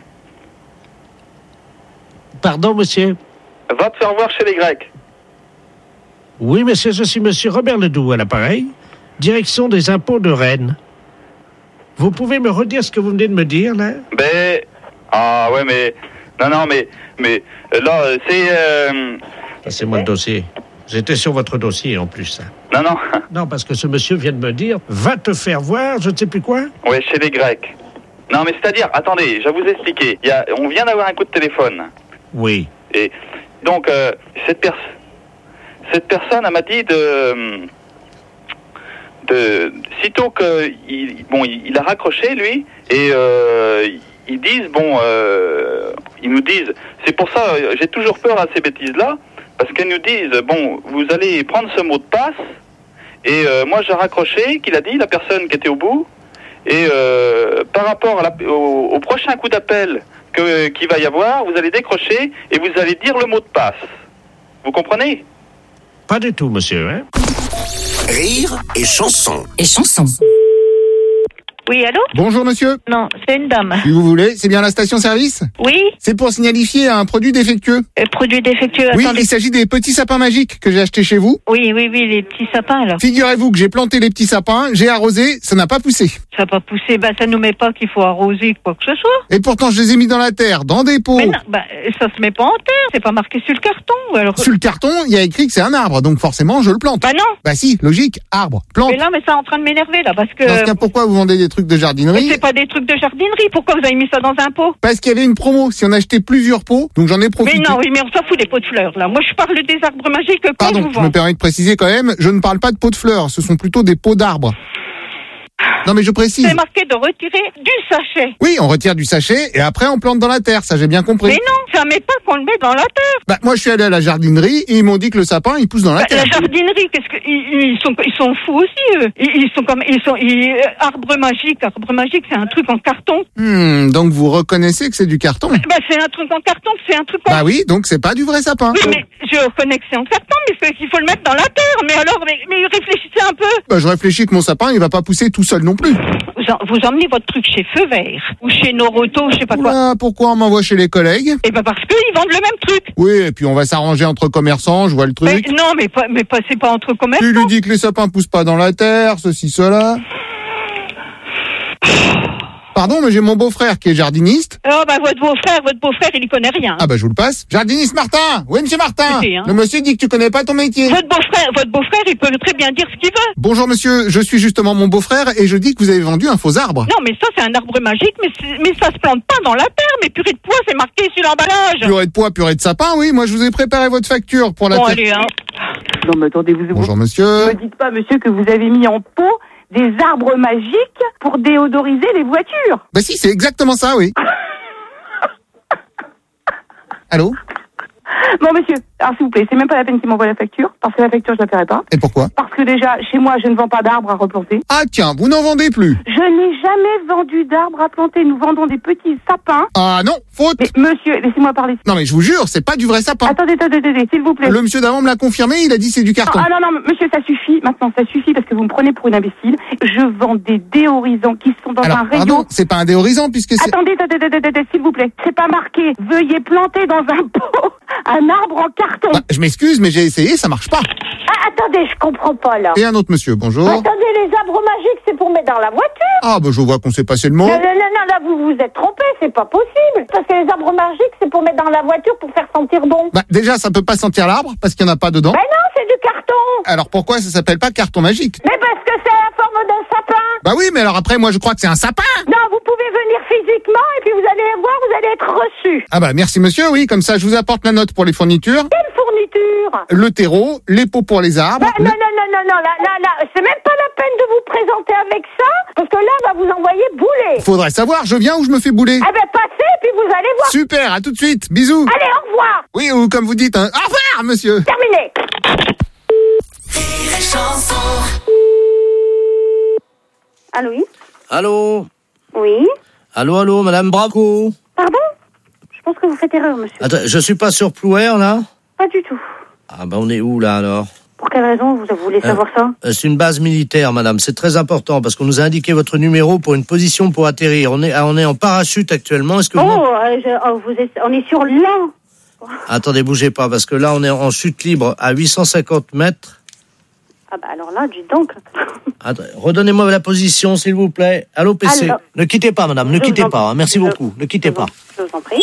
Pardon, monsieur? Va te faire voir chez les Grecs. Oui, monsieur, je suis monsieur Robert Ledoux à l'appareil, direction des impôts de Rennes. Vous pouvez me redire ce que vous venez de me dire, là? Ah, ouais, mais... Non, mais là, c'est... Passez-moi le dossier. J'étais sur votre dossier, en plus. Non. Non, parce que ce monsieur vient de me dire, va te faire voir, je ne sais plus quoi. Ouais, chez les Grecs. Non, mais c'est-à-dire, attendez, je vais vous expliquer. On vient d'avoir un coup de téléphone. Oui. Et donc, cette personne, elle m'a dit sitôt que il a raccroché, lui, et ils nous disent, c'est pour ça, j'ai toujours peur à ces bêtises-là, parce qu'ils nous disent, vous allez prendre ce mot de passe, et moi j'ai raccroché, qu'il a dit, la personne qui était au bout, et par rapport au prochain coup d'appel qu'il va y avoir, vous allez décrocher, et vous allez dire le mot de passe. Vous comprenez? Pas du tout, monsieur, hein? Rire et chanson. Et chanson. Oui, allô? Bonjour monsieur. Non, c'est une dame. Si vous voulez, c'est bien la station-service? Oui. C'est pour signalifier un produit défectueux. Produit défectueux, Oui, attendez. il s'agit des petits sapins magiques que j'ai achetés chez vous. Oui, les petits sapins, là. Figurez-vous que j'ai planté les petits sapins, j'ai arrosé, ça n'a pas poussé. Ça n'a pas poussé, ça nous met pas qu'il faut arroser quoi que ce soit. Et pourtant, je les ai mis dans la terre, dans des pots. Mais non, ça se met pas en terre, c'est pas marqué sur le carton. Alors... Sur le carton, il y a écrit que c'est un arbre, donc forcément, je le plante. Bah non. Bah si, logique, arbre, plante. Mais là, ça est en train de m'énerver, là, parce que... Dans ce cas, pourquoi vous vendez des trucs de jardinerie? C'est pas des trucs de jardinerie, pourquoi vous avez mis ça dans un pot? Parce qu'il y avait une promo, si on achetait plusieurs pots, donc j'en ai profité. Mais non, mais on s'en fout des pots de fleurs, là. Moi, je parle des arbres magiques que Pardon, je vous je vends. me permets de préciser quand même, je ne parle pas de pots de fleurs, ce sont plutôt des pots d'arbres. Non, mais je précise. C'est marqué de retirer du sachet. Oui, on retire du sachet et après on plante dans la terre, ça j'ai bien compris. Mais non, ça met pas qu'on le met dans la terre. Bah, moi je suis allé à la jardinerie et ils m'ont dit que le sapin il pousse dans la terre. La jardinerie, qu'est-ce que ils sont fous aussi eux. Arbre magique, c'est un truc en carton. Donc vous reconnaissez que c'est du carton. Bah c'est un truc en carton, c'est un truc en... Bah oui, donc c'est pas du vrai sapin. Oui, mais je reconnais que c'est en carton, mais c'est qu'il faut le mettre dans la terre. Mais alors, mais réfléchissez un peu. Bah je réfléchis que mon sapin il va pas pousser tout seul non plus. Vous emmenez votre truc chez Feu Vert ou chez Noroto, je sais pas quoi. Pourquoi on m'envoie chez les collègues? Eh ben parce qu'ils vendent le même truc. Oui, et puis on va s'arranger entre commerçants, je vois le truc. Mais non, mais c'est pas entre commerçants. Tu lui dis que les sapins poussent pas dans la terre, ceci, cela. Pardon, mais j'ai mon beau-frère qui est jardiniste. Oh, bah, votre beau-frère, il y connaît rien. Ah, bah, je vous le passe. Jardiniste Martin! Oui, monsieur Martin! Écoutez, hein. Le monsieur dit que tu connais pas ton métier. Votre beau-frère, il peut très bien dire ce qu'il veut. Bonjour, monsieur. Je suis justement mon beau-frère et je dis que vous avez vendu un faux arbre. Non, mais ça, c'est un arbre magique, mais ça se plante pas dans la terre. Mais purée de pois, c'est marqué sur l'emballage. Purée de pois, purée de sapin, oui. Moi, je vous ai préparé votre facture pour la terre. Bon, allez, hein. Non, mais attendez, Bonjour, monsieur. Ne me dites pas, monsieur, que vous avez mis en pot des arbres magiques pour déodoriser les voitures. Bah si, c'est exactement ça, oui. Allô? Bon, monsieur, alors s'il vous plaît, c'est même pas la peine qu'il m'envoie la facture, parce que la facture, je la paierai pas. Et pourquoi? Parce que déjà, chez moi, je ne vends pas d'arbres à replanter. Ah tiens, vous n'en vendez plus? Je n'ai jamais vendu d'arbres à planter. Nous vendons des petits sapins. Ah non, faute. Mais monsieur, laissez-moi parler. Non mais je vous jure, c'est pas du vrai sapin. Attendez, s'il vous plaît. Le monsieur d'avant me l'a confirmé, il a dit c'est du carton. Ah non, monsieur, ça suffit. Maintenant, ça suffit parce que vous me prenez pour une imbécile. Je vends des déhorisants qui sont dans un rayon. Pardon, c'est pas un déhorisant puisque c'est... Attendez, s'il vous plaît. C'est pas marqué. Veuillez planter dans un pot un arbre en carton. Bah, je m'excuse, mais j'ai essayé, ça marche pas. Ah, attendez, je comprends pas, là. Et un autre monsieur, bonjour. Attendez, les arbres magiques, c'est pour mettre dans la voiture. Ah, bah, je vois qu'on s'est passé le mot. Non, là, vous vous êtes trompé, c'est pas possible. Parce que les arbres magiques, c'est pour mettre dans la voiture pour faire sentir bon. Bah, déjà, ça peut pas sentir l'arbre, parce qu'il y en a pas dedans. Ben non, c'est du carton. Alors, pourquoi ça s'appelle pas carton magique? Mais parce que c'est la forme d'un sapin. Bah oui, mais alors après, moi, je crois que c'est un sapin. Non, vous pouvez venir physiquement, et puis vous allez voir, vous allez être reçu. Ah bah, merci monsieur, oui, comme ça, je vous apporte la note pour les fournitures. Quelle fourniture? Le terreau, les pots pour les arbres. Bah, non, là, c'est même pas la peine de vous présenter avec ça, parce que là, on va vous envoyer bouler. Faudrait savoir, je viens ou je me fais bouler? Ah ben, passez, puis vous allez voir. Super, à tout de suite, bisous. Allez, au revoir. Oui, ou comme vous dites, au revoir, monsieur. Terminé. Allô, oui? Allô? Oui? Allô, madame Bravo? Pardon? Je pense que vous faites erreur, monsieur. Attends, je suis pas sur Plouer, là? Pas du tout. Ah ben, on est où, là, alors? Pour quelle raison vous voulez savoir ça? C'est une base militaire, madame. C'est très important, parce qu'on nous a indiqué votre numéro pour une position pour atterrir. On est en parachute actuellement. Est-ce que on est sur l'an. Attendez, bougez pas, parce que là, on est en chute libre à 850 mètres. Ah bah alors là, dis donc. Attends, redonnez-moi la position, s'il vous plaît. Allô, PC. Alors, ne quittez pas, madame, ne quittez pas. Hein. Merci beaucoup. Ne quittez pas. Je vous en prie.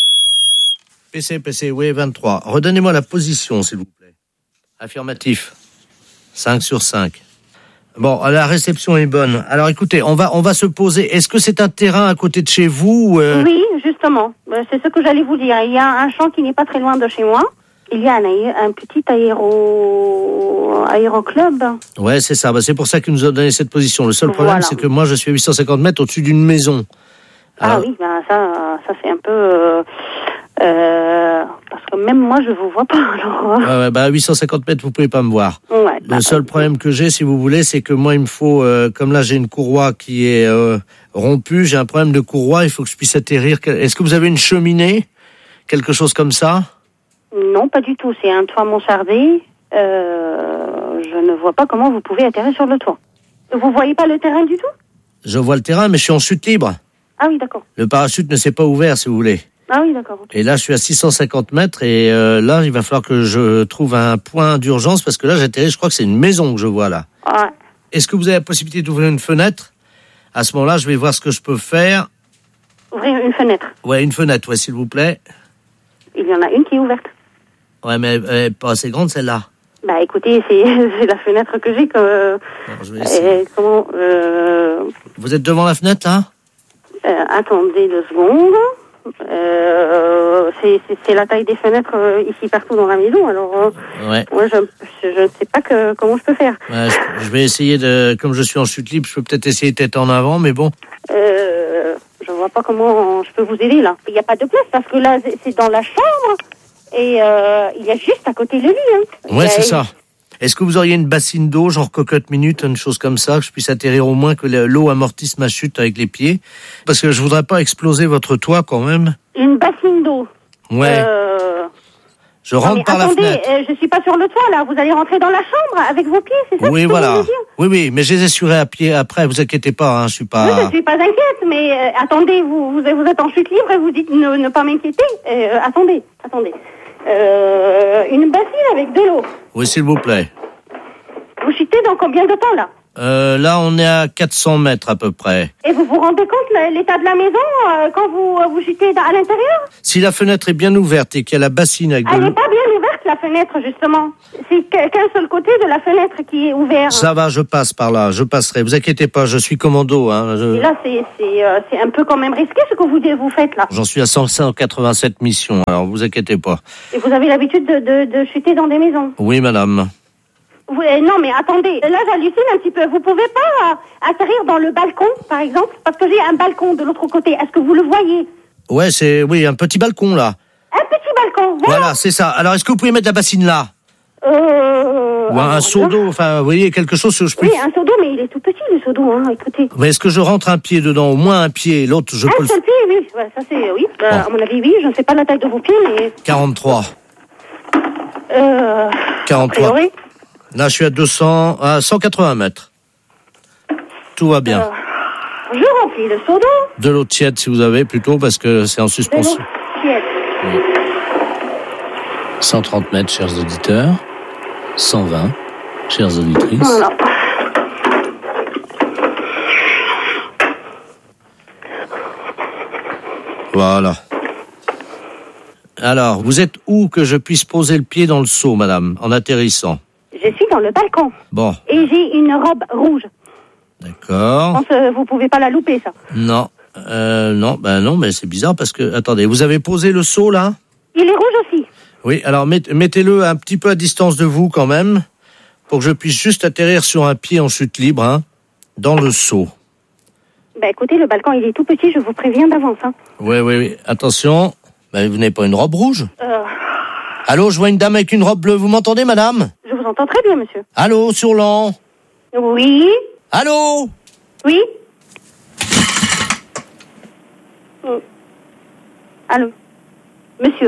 PC, oui, 23. Redonnez-moi la position, s'il vous plaît. Affirmatif. 5 sur 5. Bon, la réception est bonne. Alors, écoutez, on va se poser. Est-ce que c'est un terrain à côté de chez vous Oui, justement. C'est ce que j'allais vous dire. Il y a un champ qui n'est pas très loin de chez moi. Il y a un petit aéroclub. Ouais, c'est ça. C'est pour ça qu'il nous a donné cette position. Le seul problème, c'est que moi, je suis à 850 mètres au-dessus d'une maison. Alors... Ah oui, ça c'est un peu... parce que même moi, je vous vois pas. Alors... à 850 mètres, vous pouvez pas me voir. Ouais, le seul problème que j'ai, si vous voulez, c'est que moi, il me faut... comme là, j'ai une courroie qui est rompue, j'ai un problème de courroie, il faut que je puisse atterrir. Est-ce que vous avez une cheminée? Quelque chose comme ça? Non, pas du tout. C'est un toit mansardé. Je ne vois pas comment vous pouvez atterrir sur le toit. Vous voyez pas le terrain du tout? Je vois le terrain, mais je suis en chute libre. Ah oui, d'accord. Le parachute ne s'est pas ouvert, si vous voulez. Ah oui, d'accord. Okay. Et là, je suis à 650 mètres et là, il va falloir que je trouve un point d'urgence parce que là, j'atterris, je crois que c'est une maison que je vois là. Ouais. Est-ce que vous avez la possibilité d'ouvrir une fenêtre? À ce moment-là, je vais voir ce que je peux faire. Ouvrir une fenêtre? Ouais, une fenêtre, ouais, s'il vous plaît. Il y en a une qui est ouverte. Ouais, mais elle est pas assez grande, celle-là. Bah, écoutez, c'est la fenêtre que j'ai que... Bon, je vais essayer. Vous êtes devant la fenêtre, là? Attendez 2 secondes. C'est la taille des fenêtres ici partout dans la maison. Alors, Ouais. moi, je ne sais pas comment je peux faire. Ouais, je vais essayer de... Comme je suis en chute libre, je peux peut-être essayer tête en avant, mais bon. Je vois pas comment je peux vous aider, là. Il n'y a pas de place, parce que là, c'est dans la chambre, et il y a juste à côté le lit. Hein. Ouais, c'est ça. Est-ce que vous auriez une bassine d'eau, genre cocotte minute, une chose comme ça, que je puisse atterrir au moins, que l'eau amortisse ma chute avec les pieds? Parce que je voudrais pas exploser votre toit quand même. Une bassine d'eau. Ouais. Je rentre par la fenêtre. Attendez, je suis pas sur le toit, là. Vous allez rentrer dans la chambre avec vos pieds, c'est ça? Oui, que voilà. vous voulez dire? Oui, mais je les assurerai à pied après, vous inquiétez pas, hein, je suis pas... Oui, je suis pas inquiète, mais attendez, vous êtes en chute libre et vous dites ne pas m'inquiéter. Attendez. Une bassine avec de l'eau. Oui, s'il vous plaît. Vous chutez dans combien de temps, là? Là, on est à 400 mètres à peu près. Et vous vous rendez compte l'état de la maison quand vous chutez à l'intérieur? Si la fenêtre est bien ouverte et qu'il y a la bassine avec de Elle l'eau... n'est pas bien ouverte, la fenêtre, justement. C'est qu'un seul côté de la fenêtre qui est ouvert. Ça va, je passe par là, je passerai. Vous inquiétez pas, je suis commando. Hein, Et là, c'est un peu quand même risqué ce que vous faites, là. J'en suis à 187 missions, alors vous inquiétez pas. Et vous avez l'habitude de chuter dans des maisons? Oui, madame. Non, mais attendez, là j'hallucine un petit peu. Vous pouvez pas atterrir dans le balcon, par exemple? Parce que j'ai un balcon de l'autre côté. Est-ce que vous le voyez? Ouais, oui, un petit balcon, là. Un petit balcon, Voilà, c'est ça. Alors, est-ce que vous pouvez mettre la bassine là? Ou un seau d'eau, enfin, vous voyez, quelque chose que je peux... Oui, un seau d'eau, mais il est tout petit, le seau d'eau, hein, écoutez. Mais est-ce que je rentre un pied dedans, au moins un pied, l'autre, je peux... Un seul pied, oui, ouais, ça c'est... Oui, à mon avis, oui, je ne sais pas la taille de vos pieds, mais... 43. 43. A priori. Là, je suis à 180 mètres. Tout va bien. Je remplis le seau d'eau. De l'eau tiède, si vous avez, plutôt, parce que c'est en suspension. De l'eau tiède. Oui. 130 mètres, chers auditeurs. 120, chères auditrices. Voilà. Voilà. Alors, vous êtes où que je puisse poser le pied dans le seau, madame, en atterrissant? Je suis dans le balcon. Bon. Et j'ai une robe rouge. D'accord. Je pense que vous pouvez pas la louper, ça. Non. Non, mais c'est bizarre parce que... Attendez, vous avez posé le seau, là? Il est rouge aussi. Oui, alors mettez-le un petit peu à distance de vous, quand même, pour que je puisse juste atterrir sur un pied en chute libre, hein, dans le seau. Ben écoutez, le balcon, il est tout petit, je vous préviens d'avance, hein. Oui. Attention. Ben, vous n'avez pas une robe rouge? Allô, je vois une dame avec une robe bleue. Vous m'entendez, madame? Je vous entends très bien, monsieur. Allô, Sourlan? Oui. Allô? Oui. Allô? Monsieur.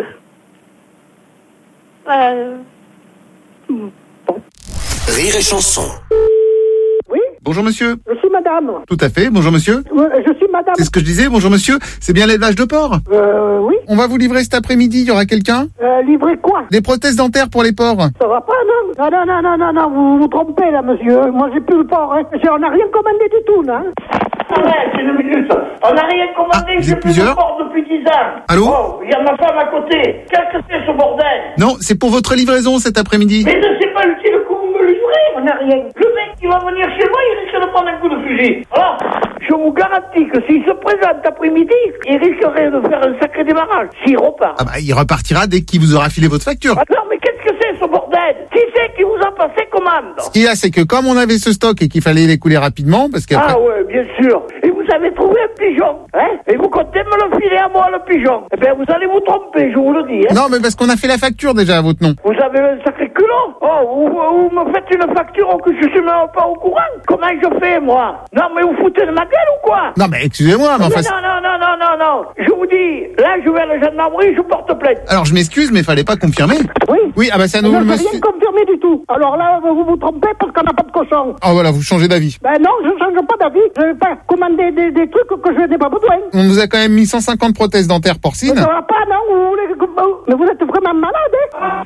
Rire et chanson. Bonjour monsieur. Je suis madame. Tout à fait, bonjour monsieur. Je suis madame. C'est ce que je disais, bonjour monsieur. C'est bien l'élevage de porc? Oui. On va vous livrer cet après-midi, il y aura quelqu'un? Livrer quoi? Des prothèses dentaires pour les porcs. Ça va pas, non? Non, vous vous trompez là, monsieur. Moi j'ai plus le porc, hein. On n'a rien commandé du tout, là. C'est une minute. On n'a rien commandé, j'ai plus de porc depuis 10 ans. Allô? Oh, il y a ma femme à côté. Qu'est-ce que c'est ce bordel? Non, c'est pour votre livraison cet après-midi. Mais je sais pas utile que vous me livrez. On n'a rien. Le mec qui va venir chez moi, il risque de prendre un coup de fusil. Alors, je vous garantis que s'il se présente après-midi, il risquerait de faire un sacré démarrage. S'il repart. Ah bah, il repartira dès qu'il vous aura filé votre facture. Non, mais qu'est-ce que c'est ce bordel? Qui c'est qui vous a passé commande? Ce qu'il y a, c'est que comme on avait ce stock et qu'il fallait l'écouler rapidement, parce qu'après... Ah ouais, bien sûr. Et vous avez trouvé un pigeon, hein? Et vous comptez me le filer à moi, le pigeon? Eh bien, vous allez vous tromper, je vous le dis, hein? Non, mais parce qu'on a fait la facture déjà à votre nom. Vous avez un sacré culot? Oh, vous me faites une facture que je suis même pas au courant? Comment je fais, moi? Non, mais vous foutez de ma gueule ou quoi? Non, mais excusez-moi, mais enfin... Non. Je vous dis, là, je vais à la gendarmerie, je porte plainte. Alors, je m'excuse, mais fallait pas confirmer. Oui. Oui, ah bah ça nous... Non, j'ai rien confirmé du tout. Alors là, vous vous trompez parce qu'on n'a pas de cochon. Oh voilà, vous changez d'avis. Ben non, je change pas d'avis. Je vais pas commander des trucs que je n'ai pas besoin. On nous a quand même mis 150 prothèses dentaires porcines. Mais ça va pas, non? Vous voulez mais vous êtes vraiment malade, hein?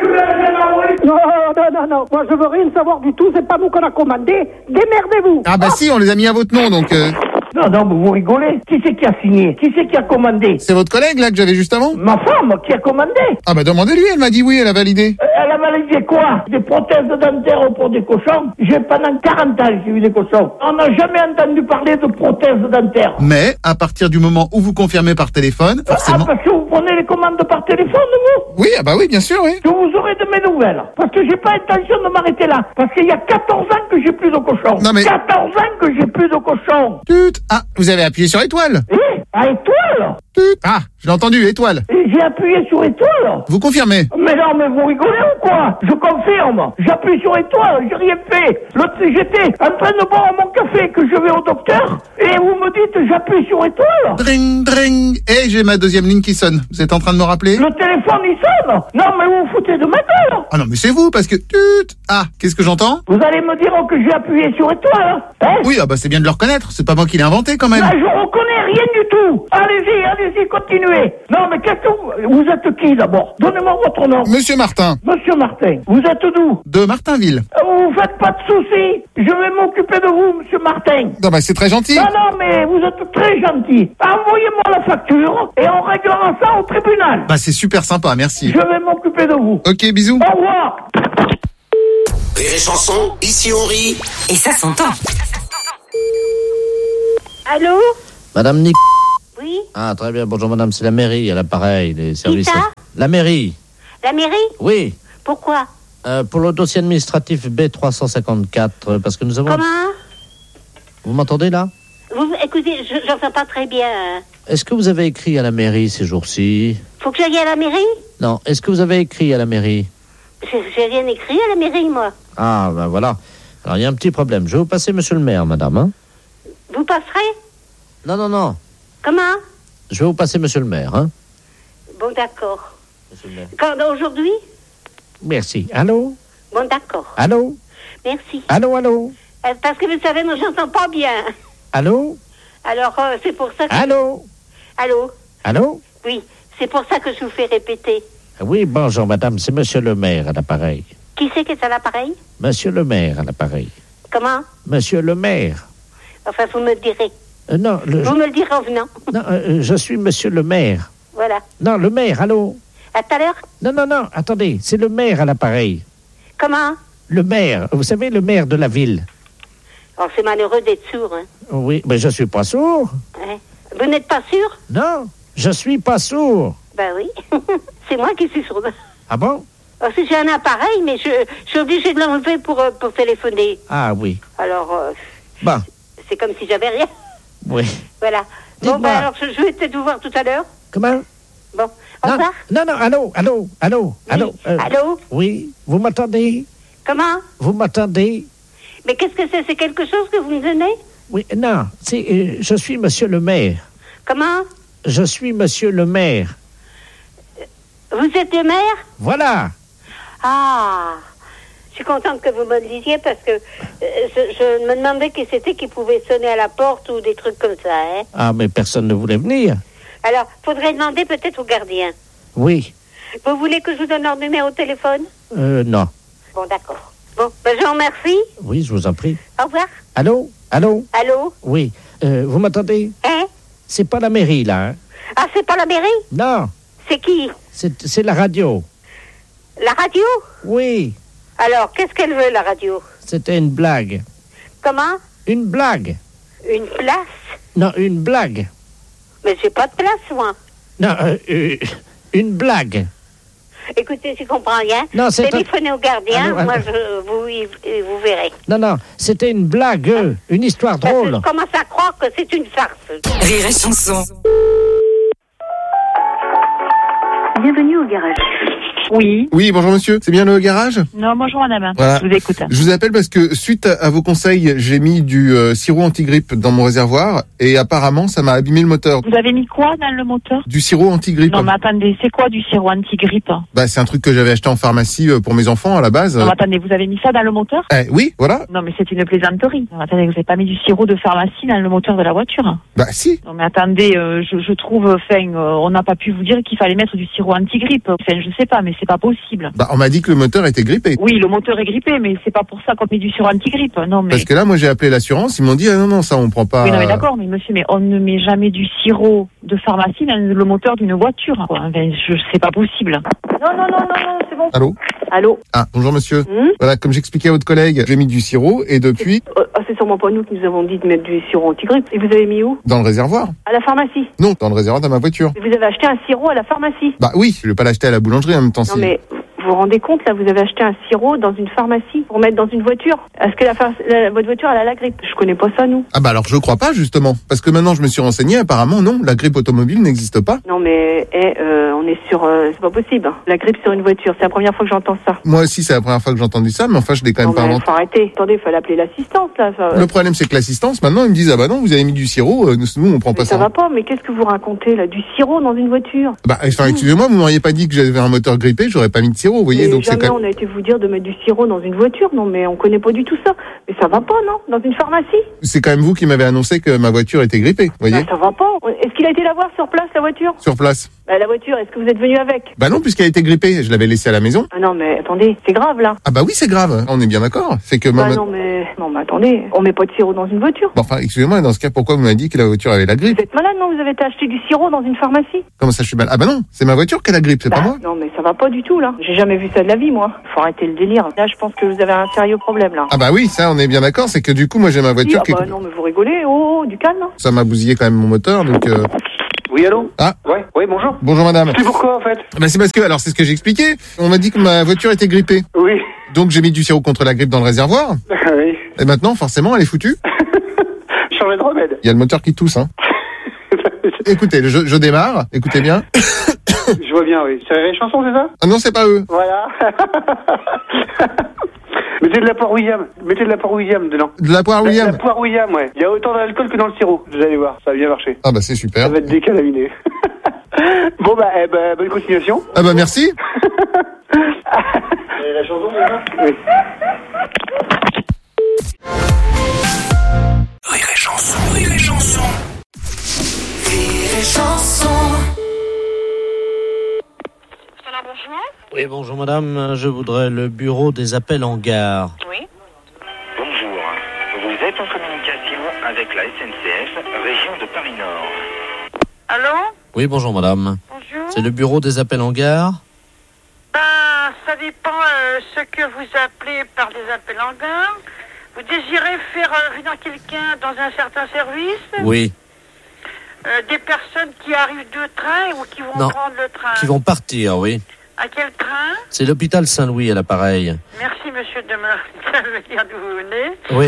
Non. Moi, je veux rien savoir du tout. C'est pas nous qu'on a commandé. Démerdez-vous. Ah bah si, on les a mis à votre nom, donc... Non, vous rigolez. Qui c'est qui a signé? Qui c'est qui a commandé? C'est votre collègue, là, que j'avais juste avant? Ma femme qui a commandé. Ah bah demandez-lui, elle m'a dit oui, elle a validé. Elle a validé c'est quoi? Des prothèses dentaires pour des cochons? Pendant 40 ans, j'ai eu des cochons. On n'a jamais entendu parler de prothèses dentaires. Mais, à partir du moment où vous confirmez par téléphone, forcément... Ah, parce que vous prenez les commandes par téléphone, vous? Oui, ah bah oui, bien sûr, oui. Que vous aurez de mes nouvelles. Parce que j'ai pas intention de m'arrêter là. Parce qu'il y a 14 ans que j'ai plus de cochons. Non mais... 14 ans que j'ai plus de cochons. Ah, vous avez appuyé sur étoile. Oui, à étoile. Ah, je l'ai entendu, étoile. Et j'ai appuyé sur étoile. Vous confirmez? Mais non, mais vous rigolez ou quoi? Je confirme. J'appuie sur étoile, j'ai rien fait. J'étais en train de boire mon café que je vais au docteur et vous me dites j'appuie sur étoile. Dring, dring. Et j'ai ma deuxième ligne qui sonne. Vous êtes en train de me rappeler? Le téléphone il sonne. Non, mais vous vous foutez de ma gueule. Ah non, mais c'est vous parce que... Ah, qu'est-ce que j'entends? Vous allez me dire que j'ai appuyé sur étoile, hein? Oui, ah bah c'est bien de le reconnaître. C'est pas moi qui l'ai inventé quand même. Là, je reconnais rien du tout. Allez-y, continuez. Non, mais qu'est-ce que vous êtes qui d'abord? Donnez-moi votre nom. Monsieur Martin. Monsieur Martin. Vous êtes d'où? De Martinville. Vous faites pas de soucis. Je vais m'occuper de vous, monsieur Martin. Non, bah c'est très gentil. Non, mais vous êtes très gentil. Envoyez-moi la facture et on réglera ça au tribunal. Bah c'est super sympa, merci. Je vais m'occuper de vous. Ok, bisous. Au revoir. Rire et Chanson, ici on rit. Et ça s'entend. Allô? Madame Nic... Oui? Ah, très bien. Bonjour, madame. C'est la mairie, à l'appareil, les services. Qui ça? La mairie. La mairie? Oui. Pourquoi? Pour le dossier administratif B354, parce que nous avons... Comment? Vous m'entendez, là? Écoutez, j'entends pas très bien. Est-ce que vous avez écrit à la mairie ces jours-ci? Faut que j'aille à la mairie? Non. Est-ce que vous avez écrit à la mairie? J'ai rien écrit à la mairie, moi. Ah, ben voilà. Alors, il y a un petit problème. Je vais vous passer monsieur le maire, madame, hein? Vous passerez? Non. Comment? Je vais vous passer monsieur le maire, hein? Bon, d'accord. Monsieur le maire. Quand, aujourd'hui? Merci. Allô? Bon, d'accord. Allô? Merci. Allô? Parce que vous savez, moi, j'entends pas bien. Allô? Alors, c'est pour ça que... Allô? Allô? Oui, c'est pour ça que je vous fais répéter. Oui, bonjour, madame. C'est monsieur le maire à l'appareil. Qui c'est qui est à l'appareil? Monsieur le maire à l'appareil. Comment? Monsieur le maire. Enfin, vous me le direz. Non, vous me le direz en venant. Non, je suis monsieur le maire. Voilà. Non, le maire, allô? À tout à l'heure? Non, attendez, c'est le maire à l'appareil. Comment? Le maire, vous savez, le maire de la ville. Oh, c'est malheureux d'être sourd, hein. Oui, mais je suis pas sourd. Ouais. Vous n'êtes pas sûr? Non, je suis pas sourd. Ben oui, c'est moi qui suis sourde. Ah bon? Oh, si j'ai un appareil, mais je suis obligée de l'enlever pour téléphoner. Ah oui. Alors, bon. C'est comme si j'avais rien. Oui. Voilà. Bon, ben alors, je vais peut-être vous voir tout à l'heure. Comment? Bon, au revoir. Non, allô? Oui. Allô? Oui, vous m'entendez? Comment? Vous m'entendez? Mais qu'est-ce que c'est? C'est quelque chose que vous me donnez? Oui, non, c'est, je suis monsieur le maire. Comment? Je suis monsieur le maire. Vous êtes le maire? Voilà. Ah, je suis contente que vous me le disiez parce que je me demandais qui c'était qui pouvait sonner à la porte ou des trucs comme ça, hein. Ah, mais personne ne voulait venir. Alors, faudrait demander peut-être au gardien. Oui. Vous voulez que je vous donne leur numéro de téléphone? Non. Bon, d'accord. Bon, ben je vous remercie. Oui, je vous en prie. Au revoir. Allô? Oui. Vous m'entendez? Hein? C'est pas la mairie, là, hein? Ah, c'est pas la mairie? Non. C'est qui? C'est la radio. La radio? Oui. Alors, qu'est-ce qu'elle veut, la radio? C'était une blague. Comment? Une blague. Une place? Non, une blague. Mais j'ai pas de place, moi. Non, une blague. Écoutez, je comprends rien. Non, c'est téléphonez au gardien, allô. moi vous verrez. Non, c'était une blague, une histoire drôle. Je commence à croire que c'est une farce. Rire et Chanson. Bienvenue au garage. Oui. Oui, bonjour monsieur, c'est bien le garage? Non, bonjour madame, voilà. Je vous écoute. Je vous appelle parce que suite à vos conseils, j'ai mis du sirop anti-grippe dans mon réservoir et apparemment ça m'a abîmé le moteur. Vous avez mis quoi dans le moteur? Du sirop anti-grippe. Non mais attendez, c'est quoi du sirop anti-grippe? Bah c'est un truc que j'avais acheté en pharmacie pour mes enfants à la base. Non mais attendez, vous avez mis ça dans le moteur? Oui, voilà. Non mais c'est une plaisanterie. Non, attendez, vous n'avez pas mis du sirop de pharmacie dans le moteur de la voiture? Bah si. Non mais attendez, je trouve, on n'a pas pu vous dire qu'il fallait mettre du sirop anti-grippe. Enfin, je sais pas, mais c'est pas possible. Bah on m'a dit que le moteur était grippé. Oui, le moteur est grippé, mais c'est pas pour ça qu'on met du sirop anti-grippe. Non mais. Parce que là, moi j'ai appelé l'assurance, ils m'ont dit non, ça on prend pas. Oui, non mais d'accord, mais monsieur, mais on ne met jamais du sirop de pharmacie dans le moteur d'une voiture, quoi. Enfin, c'est pas possible. Non, c'est bon. Allô? Allô? Ah, bonjour monsieur. Voilà, comme j'expliquais à votre collègue, j'ai mis du sirop et depuis... C'est sûrement pas nous qui nous avons dit de mettre du sirop anti-grippe. Et vous avez mis où? Dans le réservoir. À la pharmacie? Non, dans le réservoir de ma voiture. Et vous avez acheté un sirop à la pharmacie? Bah oui, je vais pas l'acheter à la boulangerie en même temps. Non mais... Vous vous rendez compte, là, vous avez acheté un sirop dans une pharmacie pour mettre dans une voiture. Est-ce que votre voiture, elle a la grippe? Je connais pas ça, nous. Ah bah alors je crois pas, justement. Parce que maintenant, je me suis renseigné, apparemment, non, la grippe automobile n'existe pas. Non mais, on est sur... c'est pas possible. La grippe sur une voiture, c'est la première fois que j'entends ça. Moi aussi, c'est la première fois que j'ai entendu ça, mais enfin, je l'ai quand même pas inventé. Faut arrêter. Attendez, il fallait appeler l'assistance, là. Le problème, c'est que l'assistance, maintenant, ils me disent, ah bah non, vous avez mis du sirop, nous, on prend pas ça. Ça va pas, mais qu'est-ce que vous racontez, là? Du sirop dans une voiture? Bah, enfin, excusez-moi, vous m'auriez pas dit que j'avais un moteur grippé, j'aurais pas mis de sirop, vous voyez, donc c'est on a été vous dire de mettre du sirop dans une voiture, non mais on connaît pas du tout ça. Mais ça va pas, non? Dans une pharmacie? C'est quand même vous qui m'avez annoncé que ma voiture était grippée, vous voyez? Bah, ça va pas. Est-ce qu'il a été la voir sur place, la voiture? Sur place. Bah, la voiture, est-ce que vous êtes venu avec? Bah non, puisqu'elle était grippée, je l'avais laissée à la maison. Ah non, mais attendez, c'est grave, là. Ah bah oui, c'est grave, on est bien d'accord. C'est que non mais attendez, on met pas de sirop dans une voiture. Bon, enfin, excusez-moi, dans ce cas, pourquoi vous m'avez dit que la voiture avait la grippe? Vous êtes malade, non? Vous avez acheté du sirop dans une pharmacie? Comment ça, je suis malade? Ah bah non, c'est ma voiture qui a la grippe, c'est pas moi. Non mais ça va pas du tout, là. J'ai jamais vu ça de la vie, moi. Faut arrêter le délire. Là, je pense que vous avez un sérieux problème, là. Ah bah oui, ça, on est bien d'accord, c'est que du coup, moi, j'ai ma voiture qui... non mais vous rigolez, du calme, hein. Ça m'a bousillé quand même mon moteur, donc... Oui, allô? Ah. Ouais, bonjour. Bonjour madame. C'est pourquoi, en fait? Bah c'est parce que, alors c'est ce que j'ai expliqué. On m'a dit que ma voiture était grippée. Oui. Donc j'ai mis du sirop contre la grippe dans le réservoir. Oui. Et maintenant, forcément, elle est foutue. Changer de remède. Il y a le moteur qui tousse, hein. Écoutez, je démarre. Écoutez bien. Je vois bien, oui. C'est les chansons, c'est ça? Ah non, c'est pas eux. Voilà. Mettez de la poire William. Mettez de la poire William dedans. De la poire William? La poire William, ouais. Il y a autant d'alcool que dans le sirop. Vous allez voir, ça va bien marcher. Ah bah c'est super. Ça va être décalaminé. Bon bah, bonne continuation. Ah bah merci. La chanson, déjà? Oui. Rire et chanson, rire et chanson. Rire et chanson. Oui, bonjour madame, je voudrais le bureau des appels en gare. Oui. Bonjour, vous êtes en communication avec la SNCF, région de Paris-Nord. Allô? Oui, bonjour madame. Bonjour. C'est le bureau des appels en gare? Ça dépend ce que vous appelez par des appels en gare. Vous désirez faire venir quelqu'un dans un certain service? Oui. Des personnes qui arrivent de train ou qui vont prendre le train? Qui vont partir, oui. À quel train? C'est l'hôpital Saint-Louis à l'appareil. Merci monsieur de me dire d'où vous venez. Oui.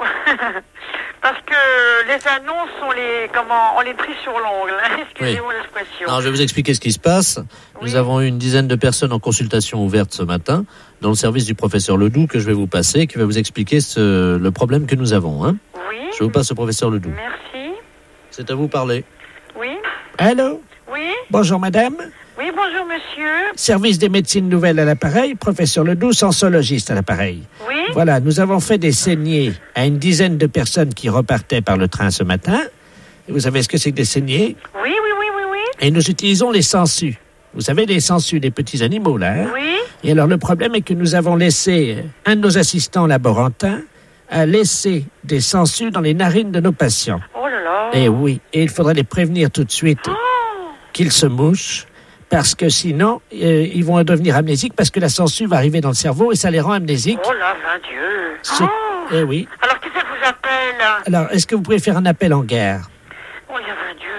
Parce que les annonces, on les pris sur l'ongle, hein. Excusez-moi l'expression. Alors, je vais vous expliquer ce qui se passe. Nous avons eu une dizaine de personnes en consultation ouverte ce matin dans le service du professeur Ledoux que je vais vous passer, qui va vous expliquer le problème que nous avons. Hein. Oui. Je vous passe au professeur Ledoux. Merci. C'est à vous parler. Oui. Allô? Oui. Bonjour madame. Oui, bonjour monsieur. Service des médecines nouvelles à l'appareil, professeur Ledoux, sensologiste à l'appareil. Oui. Voilà, nous avons fait des saignées à une dizaine de personnes qui repartaient par le train ce matin. Et vous savez ce que c'est que des saignées? Oui. Et nous utilisons les sangsues. Vous savez, les sangsues, les petits animaux, là. Hein? Oui. Et alors, le problème est que nous avons laissé un de nos assistants laborantins a laissé des sangsues dans les narines de nos patients. Oh là là. Et oui, et il faudrait les prévenir tout de suite qu'ils se mouchent, parce que sinon, ils vont devenir amnésiques, parce que la sangsue va arriver dans le cerveau et ça les rend amnésiques. Oh là, mon Dieu. Eh oui. Alors, qui c'est que vous appelle? Alors, est-ce que vous pouvez faire un appel en gare? Oh, il y a un Dieu.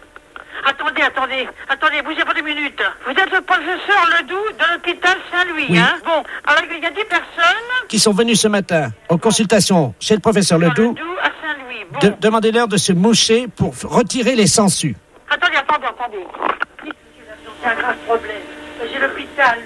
Attendez, bougez pas 2 minutes. Vous êtes le professeur Ledoux de l'hôpital Saint-Louis, oui. Hein? Bon, alors il y a 10 personnes qui sont venues ce matin en consultation chez le professeur Ledoux. À Saint-Louis. Bon. Demandez-leur de se moucher pour retirer les sangsues. Attendez. C'est un grave problème. J'ai l'hôpital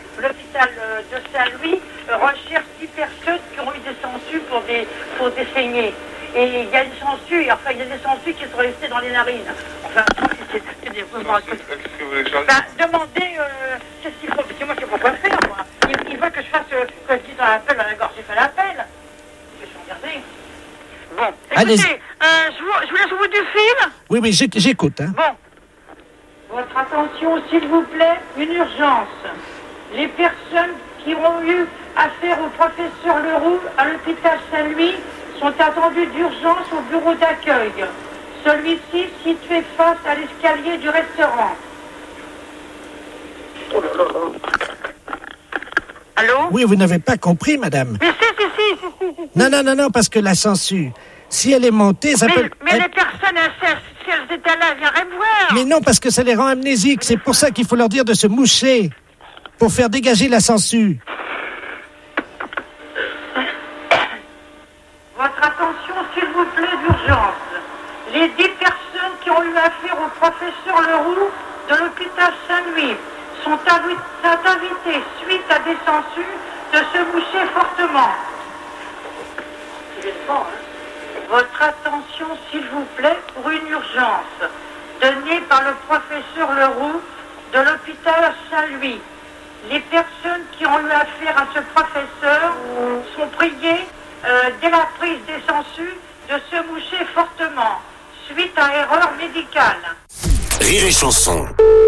de Saint-Louis recherche 10 personnes qui ont eu des sangsues pour des saignées. Et il y a des sangsues, il y a des sangsues qui sont restées dans les narines. Enfin, c'est des... Qu'est-ce que vous voulez changer? Demandez qu'est-ce qu'il faut, parce que moi je sais pas quoi faire, moi. Il veut que je fasse, que je dise un appel à la gorge, j'ai fait l'appel. Je vais regarder. Bon, écoutez, je vous laisse au bout du fil. Oui, j'écoute. Hein. Bon. Votre attention, s'il vous plaît, une urgence. Les personnes qui ont eu affaire au professeur Leroux à l'hôpital Saint-Louis sont attendues d'urgence au bureau d'accueil. Celui-ci situé face à l'escalier du restaurant. Allô? Oui, vous n'avez pas compris, madame. Mais si. Non, parce que la sangsue, si elle est montée, ça peut... Mais les personnes, si elles étaient là, elles viendraient me voir. Mais non, parce que ça les rend amnésiques. C'est pour ça qu'il faut leur dire de se moucher, pour faire dégager la sangsue. Votre attention, s'il vous plaît, d'urgence. Les 10 personnes qui ont eu affaire au professeur Leroux de l'hôpital Saint-Louis sont invitées, suite à des sangsues, de se moucher fortement. Votre attention, s'il vous plaît, pour une urgence donnée par le professeur Leroux de l'hôpital Saint-Louis. Les personnes qui ont eu affaire à ce professeur sont priées, dès la prise des sangsues, de se moucher fortement, suite à erreur médicale. Rire et chanson.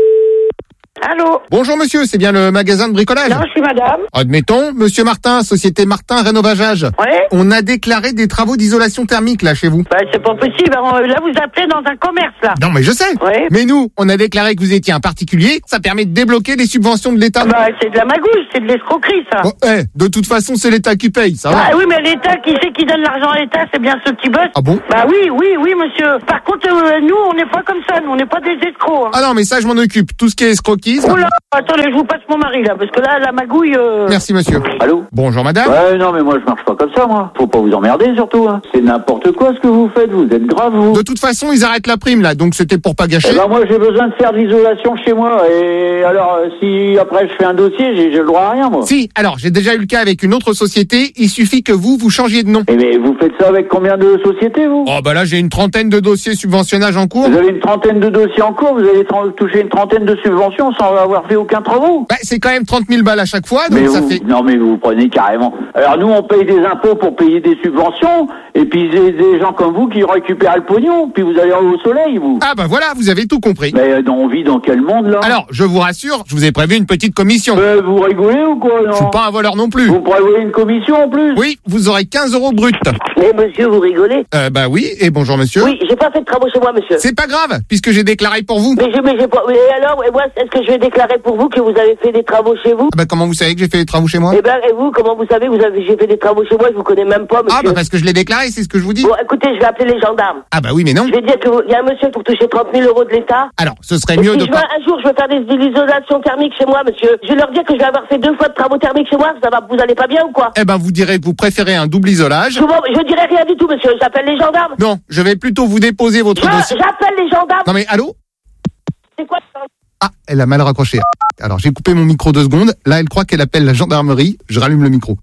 Allô? Bonjour monsieur, c'est bien le magasin de bricolage? Non, je suis madame. Admettons, monsieur Martin, société Martin Rénovageage. Ouais. On a déclaré des travaux d'isolation thermique là chez vous. Bah, c'est pas possible. Là, vous appelez dans un commerce, là. Non mais je sais. Ouais. Mais nous, on a déclaré que vous étiez un particulier, ça permet de débloquer les subventions de l'État. Bah, c'est de la magouille, c'est de l'escroquerie, ça. Bon, de toute façon, c'est l'État qui paye, ça va. Ah oui, mais l'État, qui c'est qui donne l'argent à l'État? C'est bien ceux qui bossent. Ah bon? Bah oui, monsieur. Par contre, nous, on n'est pas comme ça. Nous, on n'est pas des escrocs. Hein. Ah non, mais ça, je m'en occupe. Tout ce qui est escroquisme. Oula, attendez, je vous passe mon mari, là, parce que là, la magouille... Merci, monsieur. Allô? Bonjour, madame. Ouais, non, mais moi, je marche pas comme ça, moi. Faut pas vous emmerder, surtout, hein. C'est n'importe quoi ce que vous faites, vous êtes grave, vous. De toute façon, ils arrêtent la prime, là, donc c'était pour pas gâcher. Eh ben, moi, j'ai besoin de faire de l'isolation chez moi, et alors, si après je fais un dossier, j'ai le droit à rien, moi. Si, alors, j'ai déjà eu le cas avec une autre société, il suffit que vous changiez de nom. Eh mais vous faites ça avec combien de sociétés, vous? Oh, bah là, j'ai une trentaine de dossiers subventionnage en cours. Vous avez une trentaine de dossiers en cours, vous allez toucher une trentaine de subventions sans avoir fait aucun travaux. Bah, c'est quand même 30 000 balles à chaque fois, donc mais ça fait... Non, mais vous prenez carrément. Alors, nous, on paye des impôts pour payer des subventions, et puis des gens comme vous qui récupèrent le pognon, puis vous allez au soleil, vous. Ah, bah voilà, vous avez tout compris. Mais on vit dans quel monde, là? Alors, je vous rassure, je vous ai prévu une petite commission. Vous rigolez ou quoi, non? Je suis pas un voleur non plus. Vous prévoyez une commission en plus? Oui, vous aurez 15 € brut. Mais monsieur, vous rigolez? Bah oui, et bonjour monsieur. Oui, j'ai pas fait de travaux chez moi, monsieur. C'est pas grave, puisque j'ai déclaré pour vous. Mais j'ai pas... Mais alors, moi, est-ce que je vais déclarer pour vous que vous avez fait des travaux chez vous? Ah bah comment vous savez que j'ai fait les travaux chez moi? Eh ben, et vous, comment vous savez que j'ai fait des travaux chez moi? Je vous connais même pas, monsieur. Ah bah parce que je l'ai déclaré, c'est ce que je vous dis. Bon, écoutez, je vais appeler les gendarmes. Ah bah oui, mais non. Je vais dire qu'il y a un monsieur pour toucher 30 000 € de l'État. Alors, ce serait mieux de... Un jour, je vais faire de l'isolation thermique chez moi, monsieur. Je vais leur dire que je vais avoir fait 2 fois de travaux thermiques chez moi. Vous allez pas bien ou quoi? Eh ben, vous direz que vous préférez un double isolage. Je dirai rien du tout, monsieur. J'appelle les gendarmes. Non, je vais plutôt vous déposer votre dossier. J'appelle les gendarmes. Non mais, allô? C'est quoi? Ah, elle a mal raccroché. Alors, j'ai coupé mon micro 2 secondes. Là, elle croit qu'elle appelle la gendarmerie. Je rallume le micro.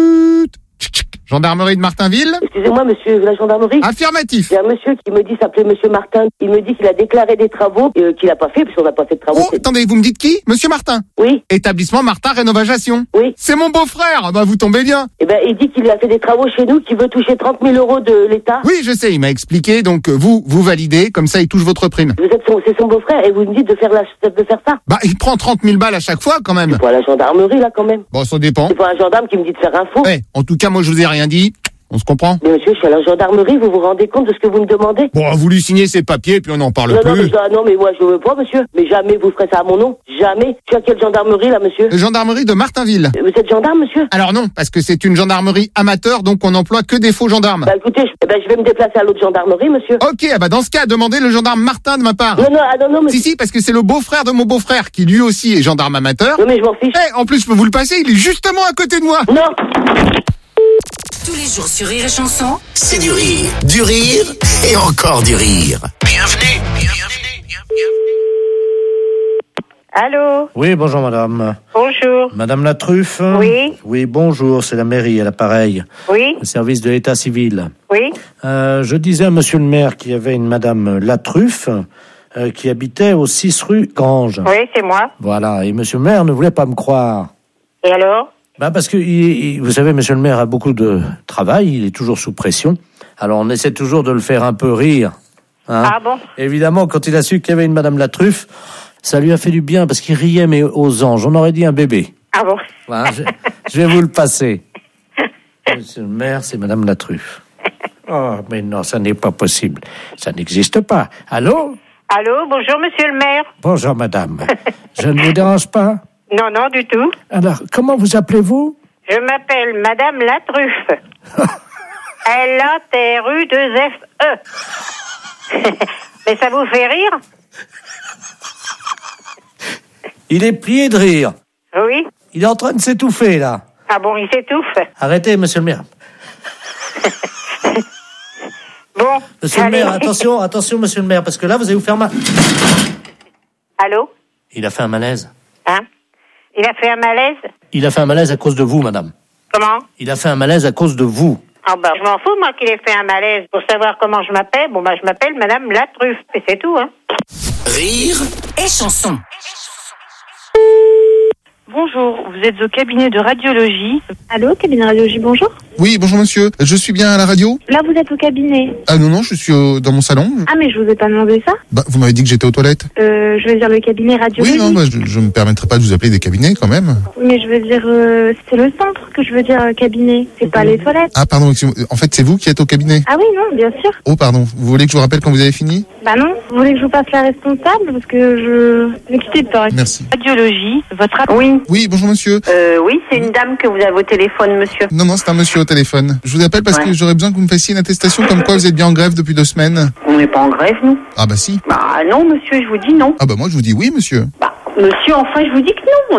Gendarmerie de Martinville. Excusez-moi, monsieur, la gendarmerie. Affirmatif. Il y a un monsieur qui me dit s'appeler monsieur Martin. Il me dit qu'il a déclaré des travaux qu'il n'a pas fait, puisqu'on n'a pas fait de travaux. Oh, attendez, vous me dites qui? Monsieur Martin? Oui. Établissement Martin Rénovageation. Oui. C'est mon beau-frère. Bah, vous tombez bien. Eh ben, il dit qu'il a fait des travaux chez nous, qu'il veut toucher 30 000 € de l'État. Oui, je sais, il m'a expliqué. Donc, vous validez, comme ça, il touche votre prime. C'est son beau-frère, et vous me dites de faire ça. Bah, il prend 30 000 balles à chaque fois, quand même. C'est pas la gendarmerie, là, quand même. Bon, ça dépend. C'est pas un gendarme qui me dit de faire un faux. En tout cas, moi, je vous ai rien dit. On se comprend? Mais monsieur, je suis à la gendarmerie, vous vous rendez compte de ce que vous me demandez? Bon, vous lui signez ses papiers, puis on n'en parle plus. Non, mais moi, je veux pas, monsieur. Mais jamais vous ferez ça à mon nom. Jamais. Je suis à quelle gendarmerie, là, monsieur? Gendarmerie de Martinville. Vous êtes gendarme, monsieur? Alors non, parce que c'est une gendarmerie amateur, donc on n'emploie que des faux gendarmes. Bah écoutez, je vais me déplacer à l'autre gendarmerie, monsieur. Ok, bah dans ce cas, demandez le gendarme Martin de ma part. Non, monsieur. Si, parce que c'est le beau-frère de mon beau-frère, qui lui aussi est gendarme amateur. Non, mais je m'en fiche. En plus, je peux vous le passer, il est justement à côté de moi. Non. Tous les jours sur Rire et Chanson, c'est du rire et encore du rire. Bienvenue. Allô? Oui, bonjour madame. Bonjour. Madame Latruffe? Oui. Oui, bonjour, c'est la mairie à l'appareil. Oui. Le service de l'état civil. Oui. Je disais à monsieur le maire qu'il y avait une madame Latruffe qui habitait au 6 rue Gange. Oui, c'est moi. Voilà, et monsieur le maire ne voulait pas me croire. Et alors? Parce que, vous savez, monsieur le maire a beaucoup de travail, il est toujours sous pression. Alors on essaie toujours de le faire un peu rire. Hein. Ah bon? Évidemment, quand il a su qu'il y avait une madame Latruffe, ça lui a fait du bien parce qu'il riait, mais aux anges. On aurait dit un bébé. Ah bon? Voilà, je vais vous le passer. Monsieur le maire, c'est madame Latruffe. Oh, mais non, ça n'est pas possible. Ça n'existe pas. Allô? Allô, bonjour monsieur le maire. Bonjour madame. Je ne vous dérange pas? Non, non, du tout. Alors, comment vous appelez-vous? Je m'appelle Madame Latruffe. L-A-T-R-U-2-F-E. Mais ça vous fait rire? Il est plié de rire. Oui. Il est en train de s'étouffer, là. Ah bon, il s'étouffe. Arrêtez, monsieur le maire. Bon. Monsieur le maire, attention, monsieur le maire, parce que là, vous allez vous faire mal. Allô? Il a fait un malaise. Hein? Il a fait un malaise? Il a fait un malaise à cause de vous, madame. Comment? Il a fait un malaise à cause de vous. Ah bah, je m'en fous, moi, qu'il ait fait un malaise. Pour savoir comment je m'appelle, bon, bah, je m'appelle Madame Latruffe. Et c'est tout, hein. Rire et chanson. Bonjour, vous êtes au cabinet de radiologie. Allô, cabinet de radiologie, bonjour. Oui, bonjour monsieur. Je suis bien à la radio? Là, vous êtes au cabinet. Ah non, je suis dans mon salon. Ah, mais je vous ai pas demandé ça. Bah, vous m'avez dit que j'étais aux toilettes. Je veux dire le cabinet radiologie. Oui, non, bah, je me permettrai pas de vous appeler des cabinets quand même. Mais je veux dire, c'est le centre que je veux dire cabinet. C'est pas les toilettes. Ah pardon, en fait c'est vous qui êtes au cabinet? Ah oui, non, bien sûr. Oh pardon, vous voulez que je vous rappelle quand vous avez fini? Bah non, vous voulez que je vous passe la responsable parce que je... Ne quittez pas. Merci. Radiologie, votre... Oui. Oui, bonjour monsieur. Oui, c'est une dame que vous avez au téléphone, monsieur. Non, c'est un monsieur au téléphone. Je vous appelle parce que j'aurais besoin que vous me fassiez une attestation comme quoi vous êtes bien en grève depuis 2 semaines. On n'est pas en grève, nous. Ah bah si. Bah non, monsieur, je vous dis non. Ah bah moi je vous dis oui, monsieur. Bah, monsieur, enfin, je vous dis que non.